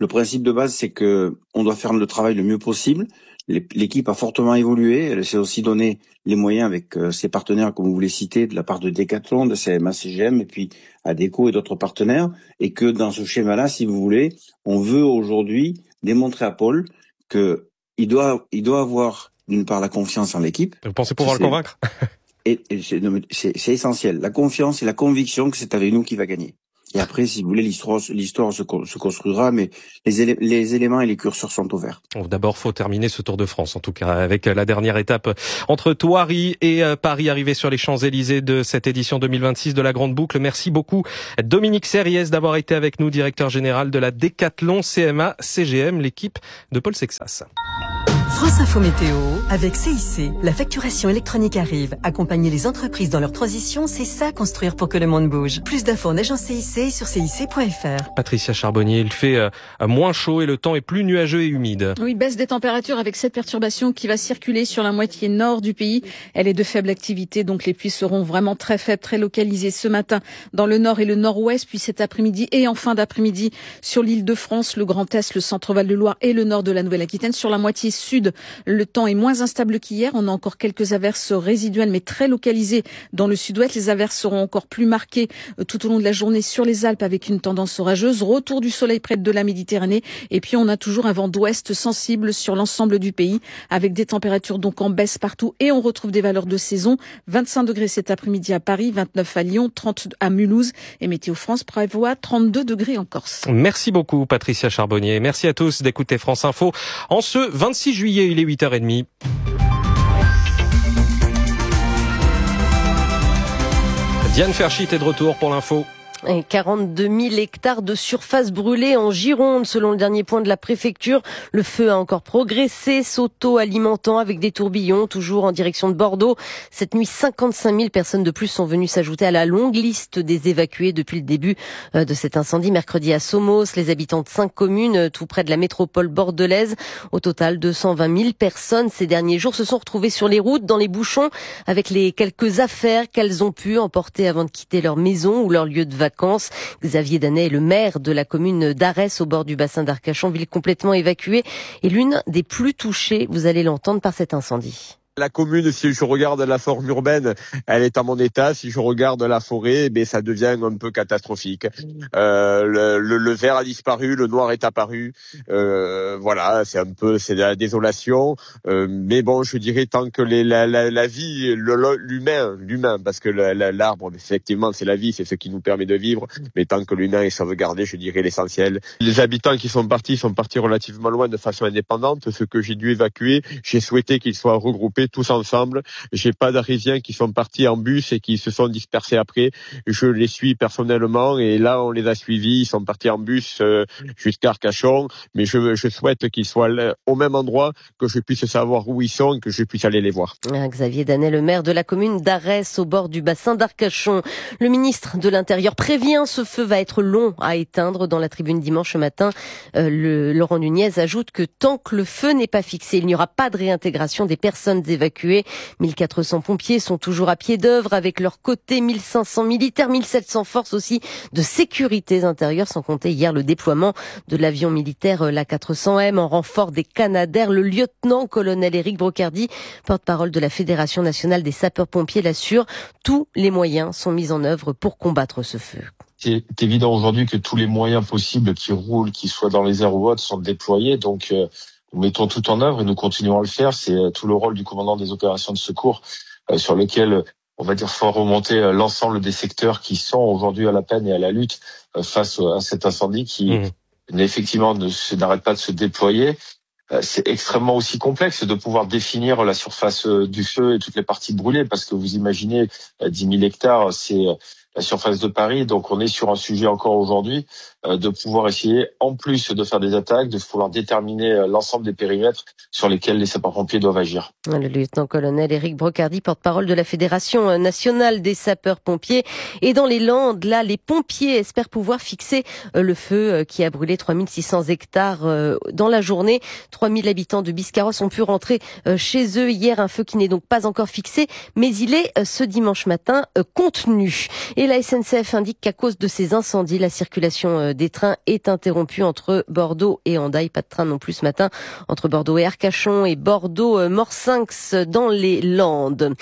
Le principe de base, c'est que on doit faire le travail le mieux possible. L'équipe a fortement évolué. Elle s'est aussi donné les moyens avec ses partenaires, comme vous les citez, de la part de Decathlon, de C M A, C G M, et puis Adecco et d'autres partenaires. Et que dans ce schéma-là, si vous voulez, on veut aujourd'hui démontrer à Paul que il doit, il doit avoir d'une part la confiance en l'équipe. Vous pensez pouvoir le convaincre? Et, et c'est, c'est, c'est essentiel. La confiance et la conviction que c'est avec nous qui va gagner. Et après, si vous voulez, l'histoire, l'histoire se, se construira, mais les, élé- les éléments et les curseurs sont ouverts. D'abord, faut terminer ce Tour de France, en tout cas, avec la dernière étape entre Thoiry et Paris, arrivé sur les Champs-Élysées de cette édition deux mille vingt-six de la Grande Boucle. Merci beaucoup, Dominique Serriès, d'avoir été avec nous, directeur général de la Decathlon C M A C G M, l'équipe de Paul Sexas. France Info Météo, avec C I C. La facturation électronique arrive. Accompagner les entreprises dans leur transition, c'est ça, construire pour que le monde bouge. Plus d'infos en agence C I C sur C I C point F R. Patricia Charbonnier, il fait euh, moins chaud et le temps est plus nuageux et humide. Oui, baisse des températures avec cette perturbation qui va circuler sur la moitié nord du pays. Elle est de faible activité, donc les pluies seront vraiment très faibles, très localisées ce matin dans le nord et le nord-ouest, puis cet après-midi et en fin d'après-midi sur l'île de France, le Grand Est, le centre-Val de Loire et le nord de la Nouvelle-Aquitaine. Sur la moitié sud, le temps est moins instable qu'hier. On a encore quelques averses résiduelles, mais très localisées dans le sud-ouest. Les averses seront encore plus marquées tout au long de la journée sur les Alpes avec une tendance orageuse. Retour du soleil près de la Méditerranée. Et puis, on a toujours un vent d'ouest sensible sur l'ensemble du pays avec des températures donc en baisse partout. Et on retrouve des valeurs de saison. vingt-cinq degrés cet après-midi à Paris, vingt-neuf à Lyon, trente à Mulhouse. Et Météo France prévoit trente-deux degrés en Corse. Merci beaucoup, Patricia Charbonnier. Merci à tous d'écouter France Info. En ce vingt-six juillet, il est huit heures trente. Diane Ferchit est de retour pour l'info. Et quarante-deux mille hectares de surface brûlée en Gironde, selon le dernier point de la préfecture. Le feu a encore progressé, s'auto-alimentant avec des tourbillons, toujours en direction de Bordeaux. Cette nuit, cinquante-cinq mille personnes de plus sont venues s'ajouter à la longue liste des évacués depuis le début de cet incendie mercredi à Somos. Les habitants de cinq communes, tout près de la métropole bordelaise. Au total, deux cent vingt mille personnes ces derniers jours se sont retrouvées sur les routes, dans les bouchons, avec les quelques affaires qu'elles ont pu emporter avant de quitter leur maison ou leur lieu de vacances. Xavier Danet est le maire de la commune d'Arès au bord du bassin d'Arcachon, ville complètement évacuée et l'une des plus touchées, vous allez l'entendre, par cet incendie. La commune, si je regarde la forme urbaine, elle est à mon état. Si je regarde la forêt, ben ça devient un peu catastrophique. Euh, le, le, le vert a disparu, le noir est apparu. Euh, voilà, c'est un peu, c'est de la désolation. Euh, mais bon, je dirais tant que les, la, la, la vie, le, l'humain, l'humain, parce que la, la, l'arbre, effectivement, c'est la vie, c'est ce qui nous permet de vivre. Mais tant que l'humain est sauvegardé, je dirais l'essentiel. Les habitants qui sont partis sont partis relativement loin de façon indépendante. Ce que j'ai dû évacuer, j'ai souhaité qu'ils soient regroupés tous ensemble. J'ai pas d'Arisiens qui sont partis en bus et qui se sont dispersés après. Je les suis personnellement et là on les a suivis. Ils sont partis en bus euh, jusqu'à Arcachon, mais je, je souhaite qu'ils soient là, au même endroit, que je puisse savoir où ils sont et que je puisse aller les voir. Xavier Danet, le maire de la commune d'Arès au bord du bassin d'Arcachon. Le ministre de l'Intérieur prévient, ce feu va être long à éteindre. Dans la tribune dimanche matin, euh, le, Laurent Nunez ajoute que tant que le feu n'est pas fixé, il n'y aura pas de réintégration des personnes évacués. mille quatre cents pompiers sont toujours à pied d'œuvre avec leur côté mille cinq cents militaires, mille sept cents forces aussi de sécurité intérieure, sans compter hier le déploiement de l'avion militaire l'A quatre cents M en renfort des Canadair. Le lieutenant-colonel Éric Brocardi, porte-parole de la Fédération nationale des sapeurs-pompiers, l'assure, tous les moyens sont mis en œuvre pour combattre ce feu. C'est évident aujourd'hui que tous les moyens possibles qui roulent, qu'ils soient dans les airs ou autres, sont déployés. Donc, euh, nous mettons tout en œuvre et nous continuerons à le faire. C'est tout le rôle du commandant des opérations de secours euh, sur lequel, on va dire, faut remonter euh, l'ensemble des secteurs qui sont aujourd'hui à la peine et à la lutte euh, face à cet incendie qui, mmh. effectivement, ne se, n'arrête pas de se déployer. Euh, c'est extrêmement aussi complexe de pouvoir définir la surface euh, du feu et toutes les parties brûlées parce que vous imaginez euh, dix mille hectares, c'est euh, la surface de Paris. Donc, on est sur un sujet encore aujourd'hui euh, de pouvoir essayer, en plus de faire des attaques, de pouvoir déterminer euh, l'ensemble des périmètres sur lesquels les sapeurs-pompiers doivent agir. Le lieutenant-colonel Éric Brocardi, porte-parole de la Fédération nationale des sapeurs-pompiers. Et dans les Landes, là, les pompiers espèrent pouvoir fixer euh, le feu euh, qui a brûlé trois mille six cents hectares euh, dans la journée. trois mille habitants de Biscarrosse ont pu rentrer euh, chez eux hier. Un feu qui n'est donc pas encore fixé, mais il est euh, ce dimanche matin euh, contenu. Et Et la S N C F indique qu'à cause de ces incendies, la circulation des trains est interrompue entre Bordeaux et Hendaye. Pas de train non plus ce matin entre Bordeaux et Arcachon et Bordeaux-Morsinx dans les Landes.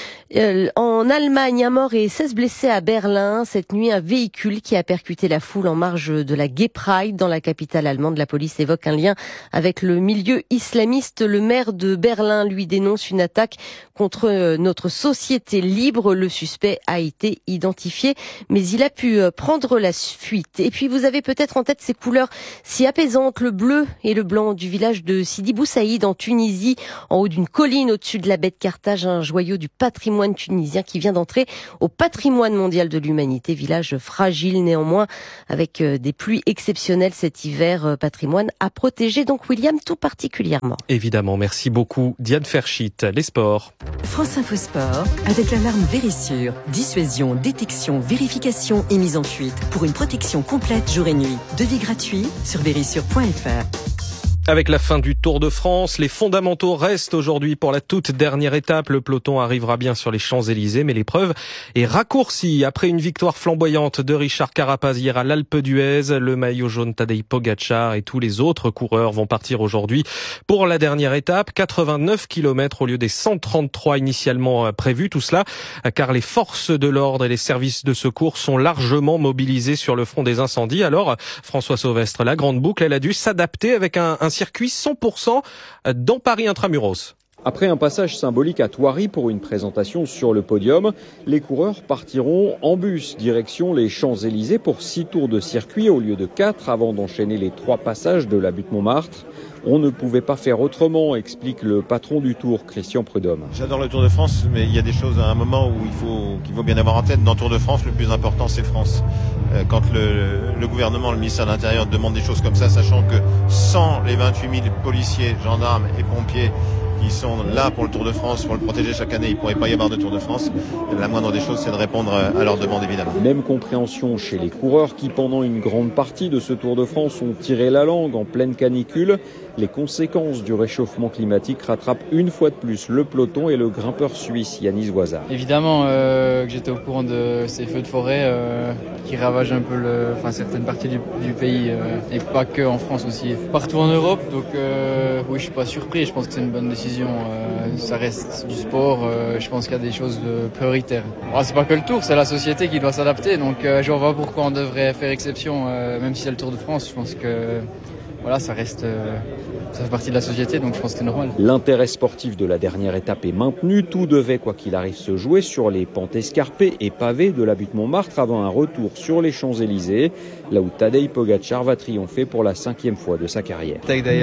En Allemagne, un mort et seize blessés à Berlin. Cette nuit, un véhicule qui a percuté la foule en marge de la Gay Pride dans la capitale allemande. La police évoque un lien avec le milieu islamiste. Le maire de Berlin lui dénonce une attaque contre notre société libre. Le suspect a été identifié, mais il a pu prendre la fuite. Et puis, vous avez peut-être en tête ces couleurs si apaisantes, le bleu et le blanc du village de Sidi Bou Saïd en Tunisie, en haut d'une colline au-dessus de la baie de Carthage, un joyau du patrimoine tunisien qui vient d'entrer au patrimoine mondial de l'humanité. Village fragile néanmoins, avec des pluies exceptionnelles cet hiver, patrimoine à protéger. Donc William, tout particulièrement. Évidemment, merci beaucoup Diane Ferschit. Les sports. France Info Sport, avec l'alarme Vérissure. Dissuasion, détection, vérification et mise en fuite pour une protection complète jour et nuit. Devis gratuit sur vérissure point f r. Avec la fin du Tour de France, les fondamentaux restent aujourd'hui pour la toute dernière étape. Le peloton arrivera bien sur les Champs-Élysées, mais l'épreuve est raccourcie. Après une victoire flamboyante de Richard Carapaz hier à l'Alpe d'Huez, le maillot jaune Tadej Pogačar et tous les autres coureurs vont partir aujourd'hui pour la dernière étape. quatre-vingt-neuf kilomètres au lieu des cent trente-trois initialement prévus. Tout cela car les forces de l'ordre et les services de secours sont largement mobilisés sur le front des incendies. Alors, François Sauvestre, la grande boucle, elle a dû s'adapter avec un, un circuit cent pour cent dans Paris Intramuros. Après un passage symbolique à Thoiry pour une présentation sur le podium, les coureurs partiront en bus direction les Champs-Élysées pour six tours de circuit au lieu de quatre avant d'enchaîner les trois passages de la butte Montmartre. On ne pouvait pas faire autrement, explique le patron du Tour, Christian Prudhomme. J'adore le Tour de France, mais il y a des choses à un moment où il faut, qu'il faut bien avoir en tête. Dans le Tour de France, le plus important, c'est France. Quand le, le gouvernement, le ministère de l'Intérieur demande des choses comme ça, sachant que sans les vingt-huit mille policiers, gendarmes et pompiers qui sont là pour le Tour de France, pour le protéger chaque année, il ne pourrait pas y avoir de Tour de France. La moindre des choses, c'est de répondre à leurs demandes, évidemment. Même compréhension chez les coureurs qui, pendant une grande partie de ce Tour de France, ont tiré la langue en pleine canicule. Les conséquences du réchauffement climatique rattrapent une fois de plus le peloton et le grimpeur suisse Yanis Voisard. Évidemment euh, que j'étais au courant de ces feux de forêt euh, qui ravagent un peu le, enfin, certaines parties du, du pays euh, et pas que en France aussi, partout en Europe. Donc euh, oui, je suis pas surpris. Je pense que c'est une bonne décision. Euh, ça reste du sport. Euh, je pense qu'il y a des choses de prioritaires. Bon, c'est pas que le Tour, c'est la société qui doit s'adapter. Donc euh, je vois pourquoi on devrait faire exception, euh, même si c'est le Tour de France. Je pense que voilà, ça reste, euh, ça fait partie de la société, donc je pense que c'est normal. L'intérêt sportif de la dernière étape est maintenu. Tout devait, quoi qu'il arrive, se jouer sur les pentes escarpées et pavées de la butte Montmartre avant un retour sur les Champs-Élysées, là où Tadej Pogačar va triompher pour la cinquième fois de sa carrière.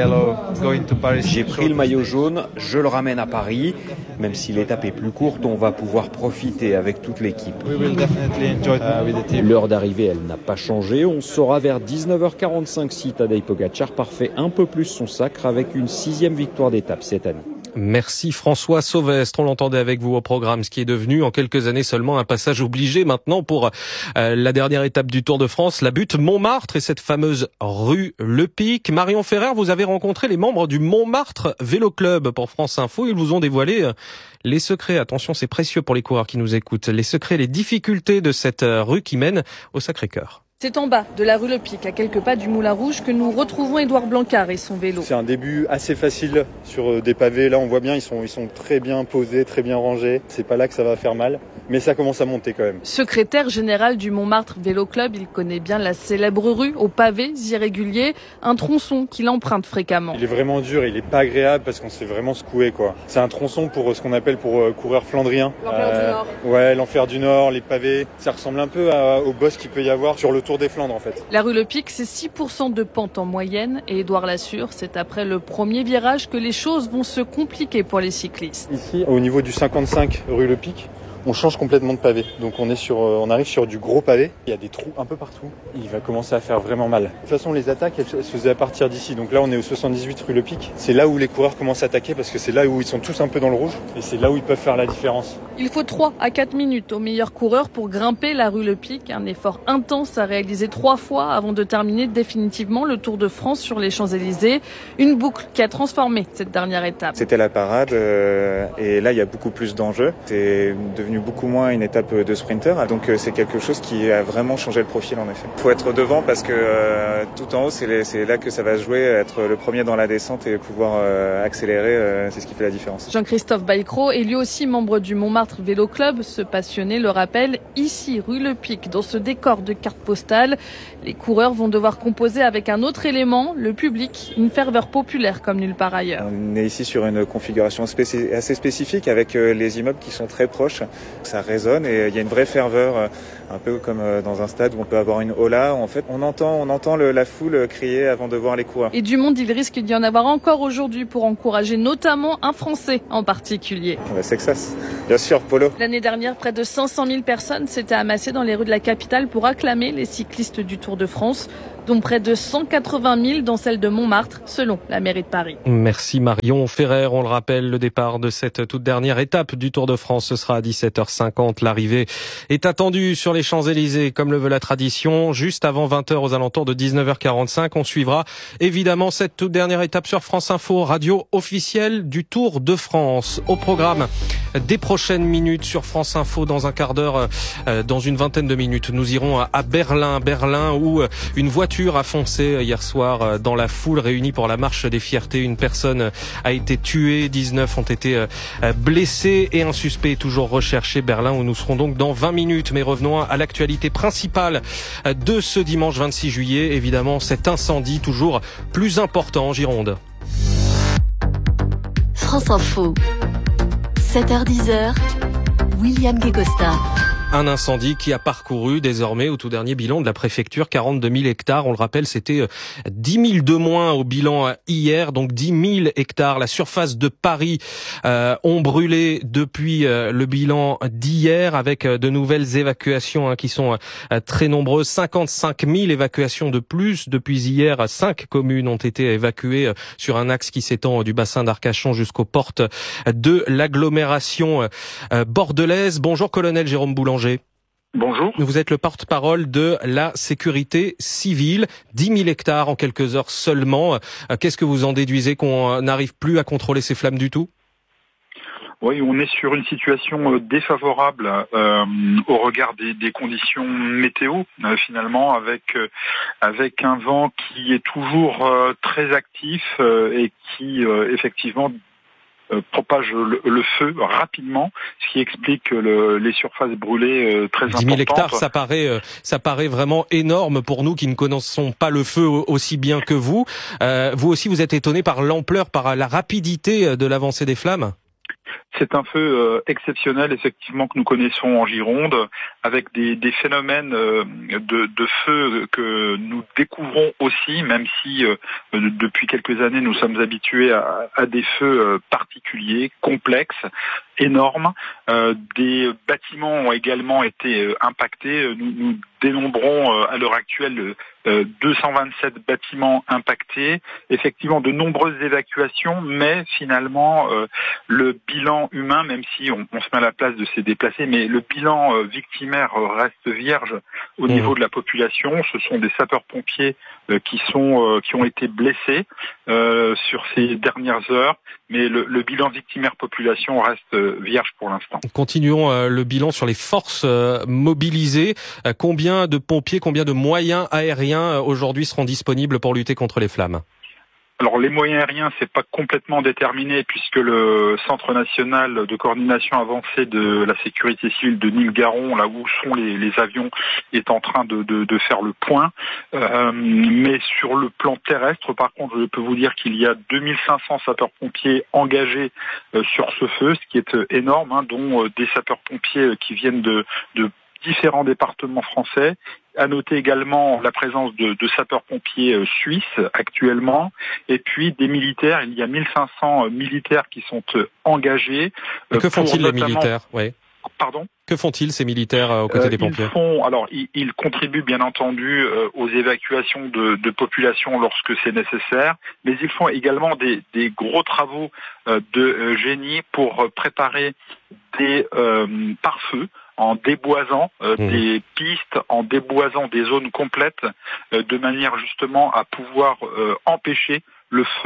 J'ai pris le maillot jaune, je le ramène à Paris. Même si l'étape est plus courte, on va pouvoir profiter avec toute l'équipe. L'heure d'arrivée, elle n'a pas changé. On saura vers dix-neuf heures quarante-cinq si Tadej Pogačar parfait un peu plus son sacre avec une sixième victoire d'étape cette année. Merci François Sauvestre. On l'entendait avec vous au programme, ce qui est devenu en quelques années seulement un passage obligé maintenant pour euh, la dernière étape du Tour de France, la butte Montmartre et cette fameuse rue Le Pic. Marion Ferrer, vous avez rencontré les membres du Montmartre Vélo Club pour France Info. Ils vous ont dévoilé euh, les secrets, attention c'est précieux pour les coureurs qui nous écoutent, les secrets, les difficultés de cette euh, rue qui mène au Sacré-Cœur. C'est en bas de la rue Le Pic, à quelques pas du Moulin Rouge, que nous retrouvons Édouard Blancard et son vélo. C'est un début assez facile sur des pavés. Là, on voit bien, ils sont, ils sont très bien posés, très bien rangés. C'est pas là que ça va faire mal, mais ça commence à monter quand même. Secrétaire général du Montmartre Vélo Club, il connaît bien la célèbre rue aux pavés irréguliers, un tronçon qu'il emprunte fréquemment. Il est vraiment dur, il est pas agréable parce qu'on se fait vraiment secouer, quoi. C'est un tronçon pour ce qu'on appelle pour euh, coureur flandrien. L'enfer euh, du Nord. Ouais, l'enfer du Nord, les pavés. Ça ressemble un peu à, au boss qu'il peut y avoir sur le Tour des Flandres, en fait. La rue Le Pic, c'est six pour cent de pente en moyenne et Édouard l'assure, c'est après le premier virage que les choses vont se compliquer pour les cyclistes. Ici, au niveau du cinquante-cinq rue Le Pic, on change complètement de pavé. Donc on est sur, on arrive sur du gros pavé. Il y a des trous un peu partout. Il va commencer à faire vraiment mal. De toute façon, les attaques, elles se faisaient à partir d'ici. Donc là, on est au soixante-dix-huit rue Le Pic. C'est là où les coureurs commencent à attaquer parce que c'est là où ils sont tous un peu dans le rouge. Et c'est là où ils peuvent faire la différence. Il faut trois à quatre minutes aux meilleurs coureurs pour grimper la rue Le Pic. Un effort intense à réaliser trois fois avant de terminer définitivement le Tour de France sur les Champs-Élysées. Une boucle qui a transformé cette dernière étape. C'était la parade euh, et là, il y a beaucoup plus d'enjeux. C'est devenu devenu beaucoup moins une étape de sprinter. Donc c'est quelque chose qui a vraiment changé le profil en effet. Il faut être devant parce que euh, tout en haut, c'est, les, c'est là que ça va jouer, être le premier dans la descente et pouvoir euh, accélérer, euh, c'est ce qui fait la différence. Jean-Christophe Bailcro est lui aussi membre du Montmartre Vélo Club. Ce passionné le rappelle, ici, rue Le Pic, dans ce décor de carte postale, les coureurs vont devoir composer avec un autre élément, le public, une ferveur populaire comme nulle part ailleurs. On est ici sur une configuration spéci- assez spécifique avec les immeubles qui sont très proches. Ça résonne et il y a une vraie ferveur, un peu comme dans un stade où on peut avoir une hola. En fait, on entend, on entend le, la foule crier avant de voir les coureurs. Et du monde, il risque d'y en avoir encore aujourd'hui pour encourager notamment un Français en particulier. Le Sexas, bien sûr, Polo. L'année dernière, près de cinq cent mille personnes s'étaient amassées dans les rues de la capitale pour acclamer les cyclistes du Tour de France, dont près de cent quatre-vingt mille dans celle de Montmartre, selon la mairie de Paris. Merci Marion Ferrer. On le rappelle, le départ de cette toute dernière étape du Tour de France, ce sera à dix-sept heures cinquante. L'arrivée est attendue sur les Champs-Élysées, comme le veut la tradition. Juste avant vingt heures, aux alentours de dix-neuf heures quarante-cinq, on suivra évidemment cette toute dernière étape sur France Info, radio officielle du Tour de France. Au programme des prochaines minutes sur France Info, dans un quart d'heure, euh, dans une vingtaine de minutes, nous irons à Berlin, Berlin où une voiture a foncé hier soir dans la foule réunie pour la marche des fiertés. Une personne a été tuée, dix-neuf ont été blessés et un suspect est toujours recherché. Berlin où nous serons donc dans vingt minutes. Mais revenons à l'actualité principale de ce dimanche vingt-six juillet. Évidemment, cet incendie toujours plus important en Gironde. France Info, sept heures dix, William Guécosta. Un incendie qui a parcouru désormais au tout dernier bilan de la préfecture quarante-deux mille hectares. On le rappelle, c'était dix mille de moins au bilan hier, donc dix mille hectares. La surface de Paris euh, ont brûlé depuis euh, le bilan d'hier, avec euh, de nouvelles évacuations hein, qui sont euh, très nombreuses. cinquante-cinq mille évacuations de plus depuis hier. Cinq communes ont été évacuées euh, sur un axe qui s'étend euh, du bassin d'Arcachon jusqu'aux portes de l'agglomération euh, bordelaise. Bonjour colonel Jérôme Boulanger. Bonjour. Vous êtes le porte-parole de la sécurité civile. dix mille hectares en quelques heures seulement. Qu'est-ce que vous en déduisez, qu'on n'arrive plus à contrôler ces flammes du tout ? Oui, on est sur une situation défavorable euh, au regard des, des conditions météo, euh, finalement, avec euh, avec un vent qui est toujours euh, très actif euh, et qui, euh, effectivement, Euh, propage le, le feu rapidement, ce qui explique le, les surfaces brûlées euh, très importantes. dix mille hectares, ça paraît, euh, ça paraît vraiment énorme pour nous qui ne connaissons pas le feu aussi bien que vous. Euh, vous aussi, vous êtes étonné par l'ampleur, par la rapidité de l'avancée des flammes ? C'est un feu euh, exceptionnel, effectivement, que nous connaissons en Gironde, avec des, des phénomènes euh, de, de feu que nous découvrons aussi, même si euh, depuis quelques années nous sommes habitués à, à des feux euh, particuliers, complexes, énormes. Euh, des bâtiments ont également été euh, impactés. Nous, nous dénombrons euh, à l'heure actuelle euh, deux cent vingt-sept bâtiments impactés. Effectivement, de nombreuses évacuations, mais finalement, euh, le bilan humain, même si on, on se met à la place de ces déplacés, mais le bilan euh, victimaire reste vierge au mmh. niveau de la population. Ce sont des sapeurs-pompiers euh, qui sont euh, qui ont été blessés euh, sur ces dernières heures, mais le, le bilan victimaire population reste euh, vierge pour l'instant. Continuons euh, le bilan sur les forces euh, mobilisées. Euh, combien de pompiers, combien de moyens aériens euh, aujourd'hui seront disponibles pour lutter contre les flammes ? Alors les moyens aériens, c'est pas complètement déterminé puisque le Centre national de coordination avancée de la sécurité civile de Nîmes-Garon, là où sont les, les avions, est en train de, de, de faire le point. Euh, mais sur le plan terrestre, par contre, je peux vous dire qu'il y a deux mille cinq cents sapeurs-pompiers engagés euh, sur ce feu, ce qui est euh, énorme, hein, dont euh, des sapeurs-pompiers qui viennent de, de différents départements français. À noter également la présence de, de sapeurs-pompiers euh, suisses actuellement, et puis des militaires. Il y a mille cinq cents euh, militaires qui sont euh, engagés. Euh, que font-ils notamment... les militaires ? Oui. Pardon ? Que font-ils ces militaires euh, aux côtés euh, des pompiers ? Ils font, alors ils, ils contribuent bien entendu euh, aux évacuations de, de population lorsque c'est nécessaire, mais ils font également des, des gros travaux euh, de euh, génie pour euh, préparer des euh, pare-feux, en déboisant euh, mmh. des pistes, en déboisant des zones complètes, euh, de manière justement à pouvoir euh, empêcher le feu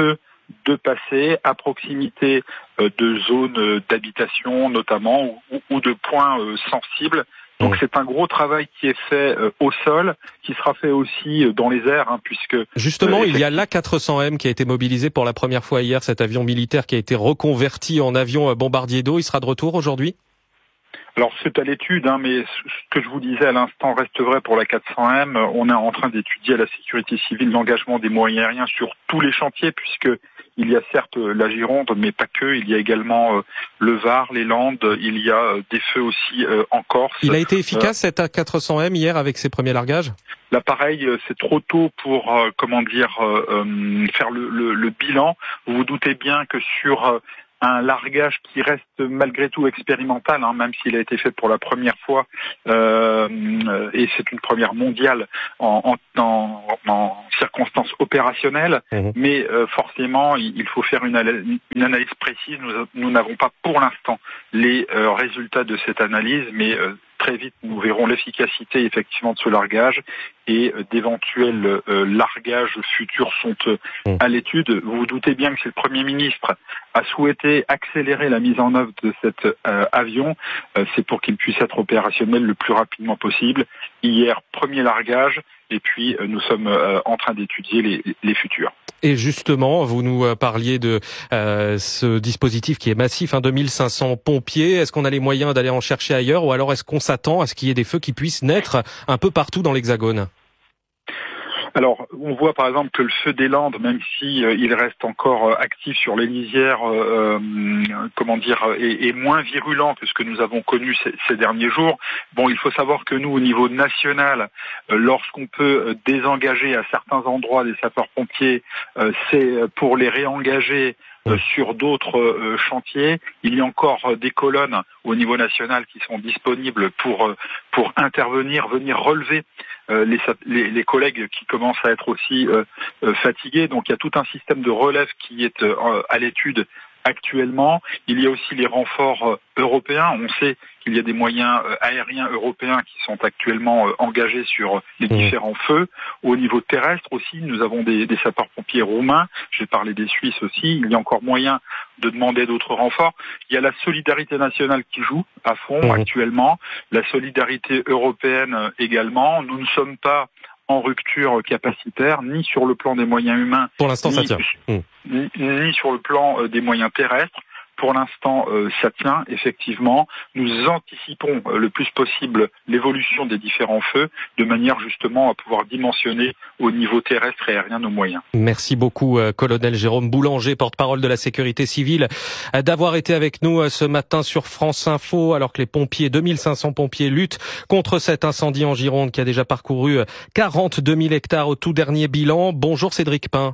de passer à proximité euh, de zones euh, d'habitation notamment ou, ou de points euh, sensibles. Donc mmh. c'est un gros travail qui est fait euh, au sol, qui sera fait aussi euh, dans les airs, hein, puisque justement euh, il y a l'A quatre cents M qui a été mobilisé pour la première fois hier, cet avion militaire qui a été reconverti en avion bombardier d'eau. Il sera de retour aujourd'hui ? Alors c'est à l'étude, hein, mais ce que je vous disais à l'instant reste vrai pour la quatre cents M. On est en train d'étudier à la sécurité civile l'engagement des moyens aériens sur tous les chantiers, puisque il y a certes la Gironde, mais pas que. Il y a également euh, le Var, les Landes. Il y a euh, des feux aussi euh, en Corse. Il a été efficace euh, cet A quatre cents M hier avec ses premiers largages ? L'appareil, c'est trop tôt pour euh, comment dire euh, euh, faire le, le, le bilan. Vous vous doutez bien que sur euh, un largage qui reste malgré tout expérimental, hein, même s'il a été fait pour la première fois, euh, et c'est une première mondiale en, en, en, en circonstances opérationnelles, mmh. mais euh, forcément il faut faire une, une analyse précise. Nous, nous n'avons pas pour l'instant les euh, résultats de cette analyse, mais euh, très vite, nous verrons l'efficacité effectivement de ce largage et euh, d'éventuels euh, largages futurs sont euh, à l'étude. Vous vous doutez bien que si le Premier ministre a souhaité accélérer la mise en œuvre de cet euh, avion, euh, c'est pour qu'il puisse être opérationnel le plus rapidement possible. Hier, premier largage, et puis euh, nous sommes euh, en train d'étudier les, les futurs. Et justement, vous nous parliez de euh, ce dispositif qui est massif, hein, deux mille cinq cents pompiers. Est-ce qu'on a les moyens d'aller en chercher ailleurs, ou alors est-ce qu'on s'attend à ce qu'il y ait des feux qui puissent naître un peu partout dans l'Hexagone ? Alors, on voit par exemple que le feu des Landes, même si euh, il reste encore euh, actif sur les lisières, euh, euh, comment dire, est, est moins virulent que ce que nous avons connu ces, ces derniers jours. Bon, il faut savoir que nous, au niveau national, euh, lorsqu'on peut euh, désengager à certains endroits des sapeurs-pompiers, euh, c'est pour les réengager Euh, sur d'autres euh, chantiers. Il y a encore euh, des colonnes au niveau national qui sont disponibles pour euh, pour intervenir, venir relever euh, les, les, les collègues qui commencent à être aussi euh, euh, fatigués. Donc il y a tout un système de relève qui est euh, à l'étude actuellement. Il y a aussi les renforts euh, européens. On sait qu'il y a des moyens euh, aériens européens qui sont actuellement euh, engagés sur les différents mmh. feux. Au niveau terrestre aussi, nous avons des, des sapeurs-pompiers roumains. J'ai parlé des Suisses aussi. Il y a encore moyen de demander d'autres renforts. Il y a la solidarité nationale qui joue à fond mmh. actuellement. La solidarité européenne également. Nous ne sommes pas en rupture capacitaire, ni sur le plan des moyens humains. Pour l'instant, ni, ça tient. Mmh. Ni, ni sur le plan euh, des moyens terrestres. Pour l'instant, euh, ça tient, effectivement. Nous anticipons euh, le plus possible l'évolution des différents feux, de manière justement à pouvoir dimensionner au niveau terrestre et aérien nos moyens. Merci beaucoup, euh, colonel Jérôme Boulanger, porte-parole de la sécurité civile, euh, d'avoir été avec nous euh, ce matin sur France Info, alors que les pompiers, deux mille cinq cents pompiers luttent contre cet incendie en Gironde qui a déjà parcouru quarante-deux mille hectares au tout dernier bilan. Bonjour Cédric Pin.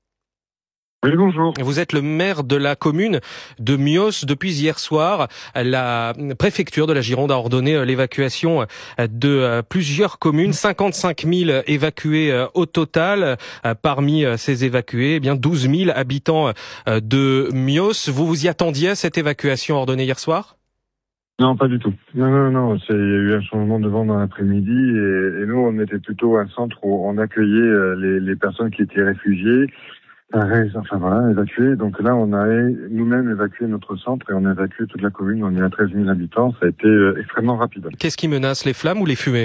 Oui, bonjour. Vous êtes le maire de la commune de Mios. Depuis hier soir, la préfecture de la Gironde a ordonné l'évacuation de plusieurs communes, cinquante-cinq mille évacués au total. Parmi ces évacués, eh bien douze mille habitants de Mios. Vous vous y attendiez à cette évacuation ordonnée hier soir ? Non, pas du tout. Non, non, non. C'est, il y a eu un changement de vent dans l'après-midi et, et nous, on était plutôt un centre où on accueillait les, les personnes qui étaient réfugiées. Enfin voilà, évacué. Donc là, on a nous-mêmes évacué notre centre et on a évacué toute la commune. On est à treize mille habitants. Ça a été extrêmement rapide. Qu'est-ce qui menace, les flammes ou les fumées ?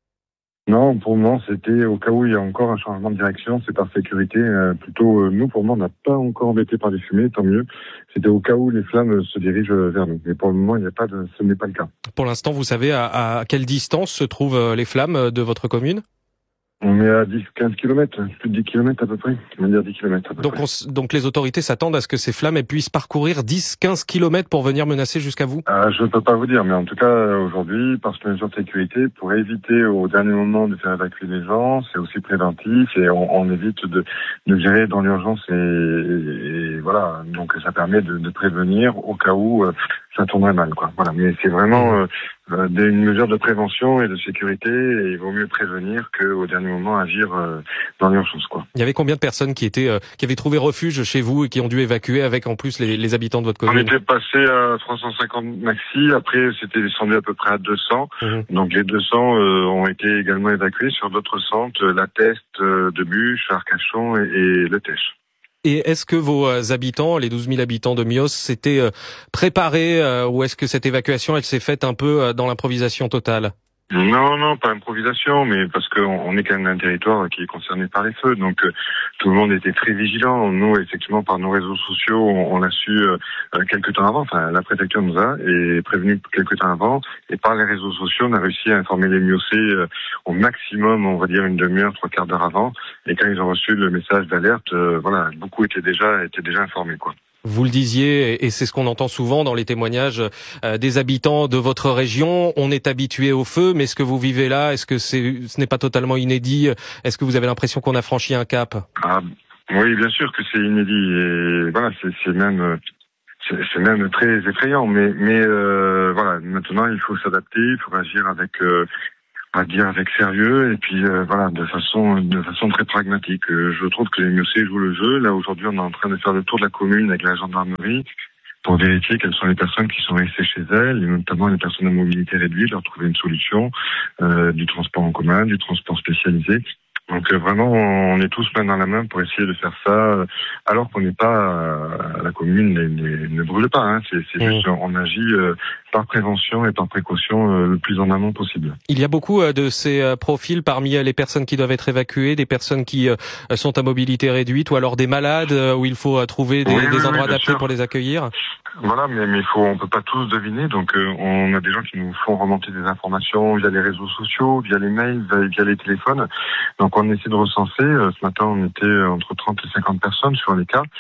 Non, pour le moment, c'était au cas où il y a encore un changement de direction. C'est par sécurité. Euh, plutôt, euh, nous, pour le moment, on n'a pas encore embêté par les fumées, tant mieux. C'était au cas où les flammes se dirigent vers nous. Mais pour le moment, il n'y a pas de, ce n'est pas le cas. Pour l'instant, vous savez à, à quelle distance se trouvent les flammes de votre commune ? On est à dix à quinze kilomètres, plus de dix kilomètres à peu près. On va dire dix kilomètres à peu donc, près. On, donc les autorités s'attendent à ce que ces flammes puissent parcourir dix à quinze kilomètres pour venir menacer jusqu'à vous ? euh, Je ne peux pas vous dire, mais en tout cas, aujourd'hui, parce que les mesures de sécurité, pour éviter au dernier moment de faire évacuer les gens, c'est aussi préventif et on, on évite de, de gérer dans l'urgence et, et, et voilà. Donc ça permet de, de prévenir au cas où euh, ça tournerait mal, quoi. Voilà. Mais c'est vraiment euh, euh, des, une mesure de prévention et de sécurité et il vaut mieux prévenir qu'au dernier moment agir euh, dans l'urgence, quoi. Il y avait combien de personnes qui étaient euh, qui avaient trouvé refuge chez vous et qui ont dû évacuer avec en plus les, les habitants de votre commune ? On était passé à trois cent cinquante maxi, après c'était descendu à peu près à deux cents. Mmh. Donc les deux cents euh, ont été également évacués sur d'autres centres, la Teste, euh, de Buche, Arcachon et, et le Tèche. Et est-ce que vos habitants, les douze mille habitants de Mios, s'étaient préparés ou est-ce que cette évacuation, elle s'est faite un peu dans l'improvisation totale ? Non, non, pas improvisation, mais parce qu'on on est quand même un territoire qui est concerné par les feux, donc euh, tout le monde était très vigilant. Nous, effectivement, par nos réseaux sociaux, on, on l'a su euh, quelques temps avant. Enfin, la préfecture nous a et prévenu quelques temps avant, et par les réseaux sociaux, on a réussi à informer les Miocés euh, au maximum, on va dire une demi-heure, trois quarts d'heure avant. Et quand ils ont reçu le message d'alerte, euh, voilà, beaucoup étaient déjà étaient déjà informés, quoi. Vous le disiez, et c'est ce qu'on entend souvent dans les témoignages euh, des habitants de votre région. On est habitué au feu, mais ce que vous vivez là, est-ce que c'est, ce n'est pas totalement inédit ? Est-ce que vous avez l'impression qu'on a franchi un cap ? Ah, oui, bien sûr que c'est inédit. Et voilà, c'est, c'est même, c'est, c'est même très effrayant. Mais, mais euh, voilà, maintenant il faut s'adapter, il faut agir avec. Euh, à dire avec sérieux et puis euh, voilà de façon de façon très pragmatique. Euh, je trouve que les Miocés jouent le jeu. Là aujourd'hui on est en train de faire le tour de la commune avec la gendarmerie pour vérifier quelles sont les personnes qui sont restées chez elles, et notamment les personnes à mobilité réduite, leur trouver une solution, euh, du transport en commun, du transport spécialisé. Donc euh, vraiment, on est tous main dans la main pour essayer de faire ça, euh, alors qu'on n'est pas euh, la commune ne, ne, ne brûle pas. Hein. C'est, c'est mmh. juste, on agit euh, par prévention et par précaution euh, le plus en amont possible. Il y a beaucoup euh, de ces euh, profils parmi euh, les personnes qui doivent être évacuées, des personnes qui euh, sont à mobilité réduite, ou alors des malades euh, où il faut euh, trouver des, oui, des oui, endroits oui, adaptés sûr. pour les accueillir. Voilà, mais mais faut, on peut pas tous deviner. Donc euh, on a des gens qui nous font remonter des informations via les réseaux sociaux, via les mails, via, via les téléphones. Donc on essaie de recenser. Euh, ce matin, on était entre trente et cinquante personnes sur les cas.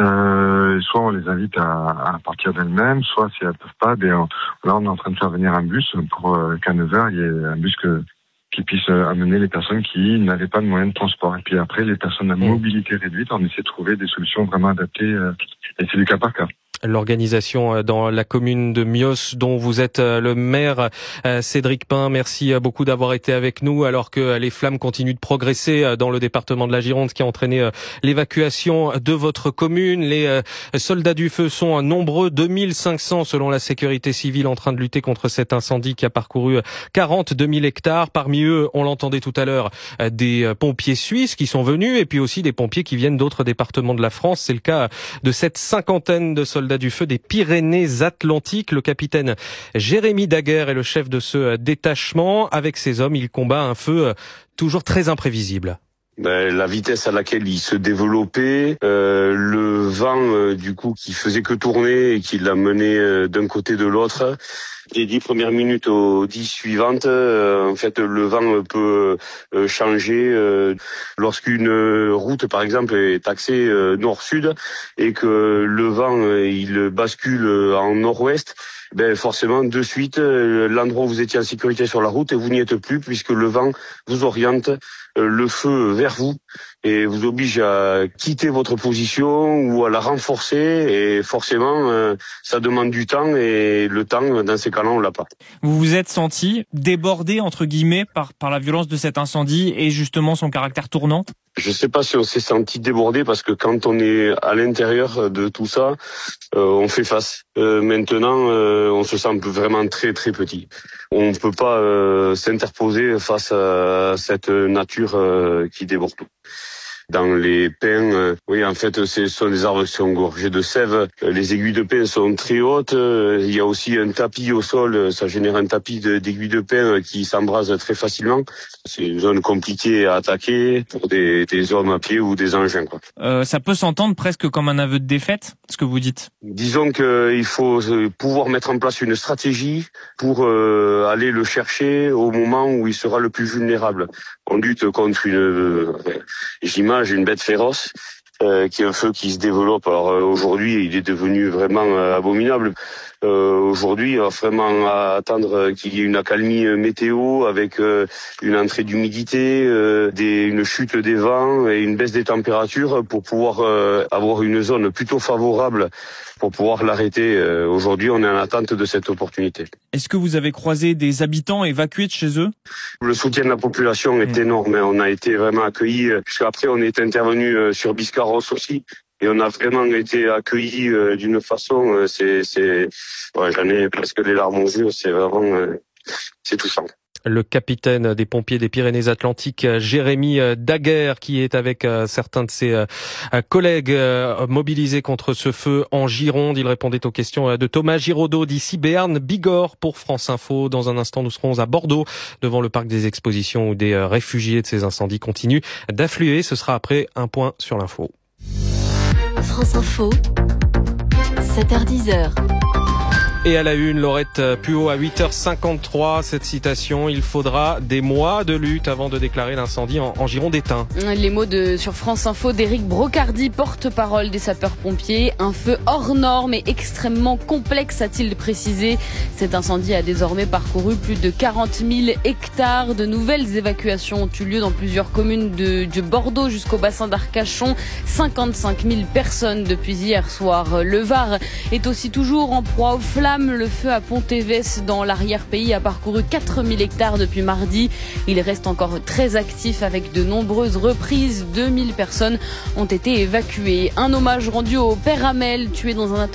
Euh, soit on les invite à, à partir d'elles-mêmes, soit si elles peuvent pas, ben on, là on est en train de faire venir un bus pour euh, qu'à neuf heures il y ait un bus que qui puisse amener les personnes qui n'avaient pas de moyens de transport. Et puis après, les personnes à mobilité réduite, on essaie de trouver des solutions vraiment adaptées. Euh, et c'est du cas par cas. L'organisation dans la commune de Mios, dont vous êtes le maire, Cédric Pin. Merci beaucoup d'avoir été avec nous, alors que les flammes continuent de progresser dans le département de la Gironde, ce qui a entraîné l'évacuation de votre commune. Les soldats du feu sont nombreux, deux mille cinq cents selon la sécurité civile, en train de lutter contre cet incendie qui a parcouru quarante-deux mille hectares. Parmi eux, on l'entendait tout à l'heure, des pompiers suisses qui sont venus, et puis aussi des pompiers qui viennent d'autres départements de la France. C'est le cas de cette cinquantaine de soldats du feu des Pyrénées-Atlantiques. Le capitaine Jérémy Daguerre est le chef de ce détachement. Avec ses hommes, il combat un feu toujours très imprévisible. Ben, la vitesse à laquelle il se développait, euh, le vent euh, du coup qui faisait que tourner et qui l'a mené euh, d'un côté de l'autre. Des dix premières minutes aux dix suivantes, euh, en fait, le vent peut euh, changer euh, lorsqu'une route, par exemple, est axée euh, nord-sud et que le vent euh, il bascule en nord-ouest. Ben forcément, de suite, euh, l'endroit où vous étiez en sécurité sur la route, vous n'y êtes plus puisque le vent vous oriente euh, le feu vers vous et vous oblige à quitter votre position ou à la renforcer. Et forcément, euh, ça demande du temps et le temps, dans ces cas-là, on l'a pas. Vous vous êtes senti débordé, entre guillemets, par, par la violence de cet incendie et justement son caractère tournant ? Je sais pas si on s'est senti débordé parce que quand on est à l'intérieur de tout ça, euh, on fait face. Euh, maintenant, euh, on se sent vraiment très très petit. On ne peut pas euh, s'interposer face à cette nature euh, qui déborde tout. Dans les pins, euh, oui, en fait, ce sont des arbres qui sont gorgés de sève. Les aiguilles de pin sont très hautes. Il y a aussi un tapis au sol. Ça génère un tapis de, d'aiguilles de pin qui s'embrase très facilement. C'est une zone compliquée à attaquer pour des, des hommes à pied ou des engins, quoi. Euh, ça peut s'entendre presque comme un aveu de défaite, ce que vous dites. Disons qu'il faut pouvoir mettre en place une stratégie pour euh, aller le chercher au moment où il sera le plus vulnérable. On lutte contre une, euh, j'imagine, une bête féroce, euh, qui est un feu qui se développe. Alors euh, aujourd'hui, il est devenu vraiment euh, abominable. Euh, aujourd'hui, il va vraiment attendre qu'il y ait une accalmie météo avec euh, une entrée d'humidité, euh, des, une chute des vents et une baisse des températures pour pouvoir euh, avoir une zone plutôt favorable pour pouvoir l'arrêter. Euh, aujourd'hui, on est en attente de cette opportunité. Est-ce que vous avez croisé des habitants évacués de chez eux ? Le soutien de la population est mmh. énorme. On a été vraiment accueillis. Puisqu'après, on est intervenu sur Biscarrosse aussi. Et on a vraiment été accueillis euh, d'une façon, euh, c'est, c'est, ouais, j'en ai presque les larmes aux yeux, c'est vraiment, euh, c'est touchant. Le capitaine des pompiers des Pyrénées-Atlantiques, Jérémy Daguerre, qui est avec certains de ses collègues mobilisés contre ce feu en Gironde. Il répondait aux questions de Thomas Giraudot d'ici Béarn Bigorre pour France Info. Dans un instant, nous serons à Bordeaux, devant le parc des expositions où des réfugiés de ces incendies continuent d'affluer. Ce sera après un point sur l'info. France Info, sept heures dix. Et à la une, Laurette Puot à huit heures cinquante-trois, cette citation: il faudra des mois de lutte avant de déclarer l'incendie en, en Gironde éteint. Les mots de sur France Info d'Éric Brocardi, porte-parole des sapeurs-pompiers. Un feu hors norme et extrêmement complexe, a-t-il précisé. Cet incendie a désormais parcouru plus de quarante mille hectares. De nouvelles évacuations ont eu lieu dans plusieurs communes de, de Bordeaux jusqu'au bassin d'Arcachon. cinquante-cinq mille personnes depuis hier soir. Le Var est aussi toujours en proie aux flammes. Le feu à Pontévès dans l'arrière-pays a parcouru quatre mille hectares depuis mardi. Il reste encore très actif avec de nombreuses reprises. deux mille personnes ont été évacuées. Un hommage rendu au père Hamel, tué dans un attentat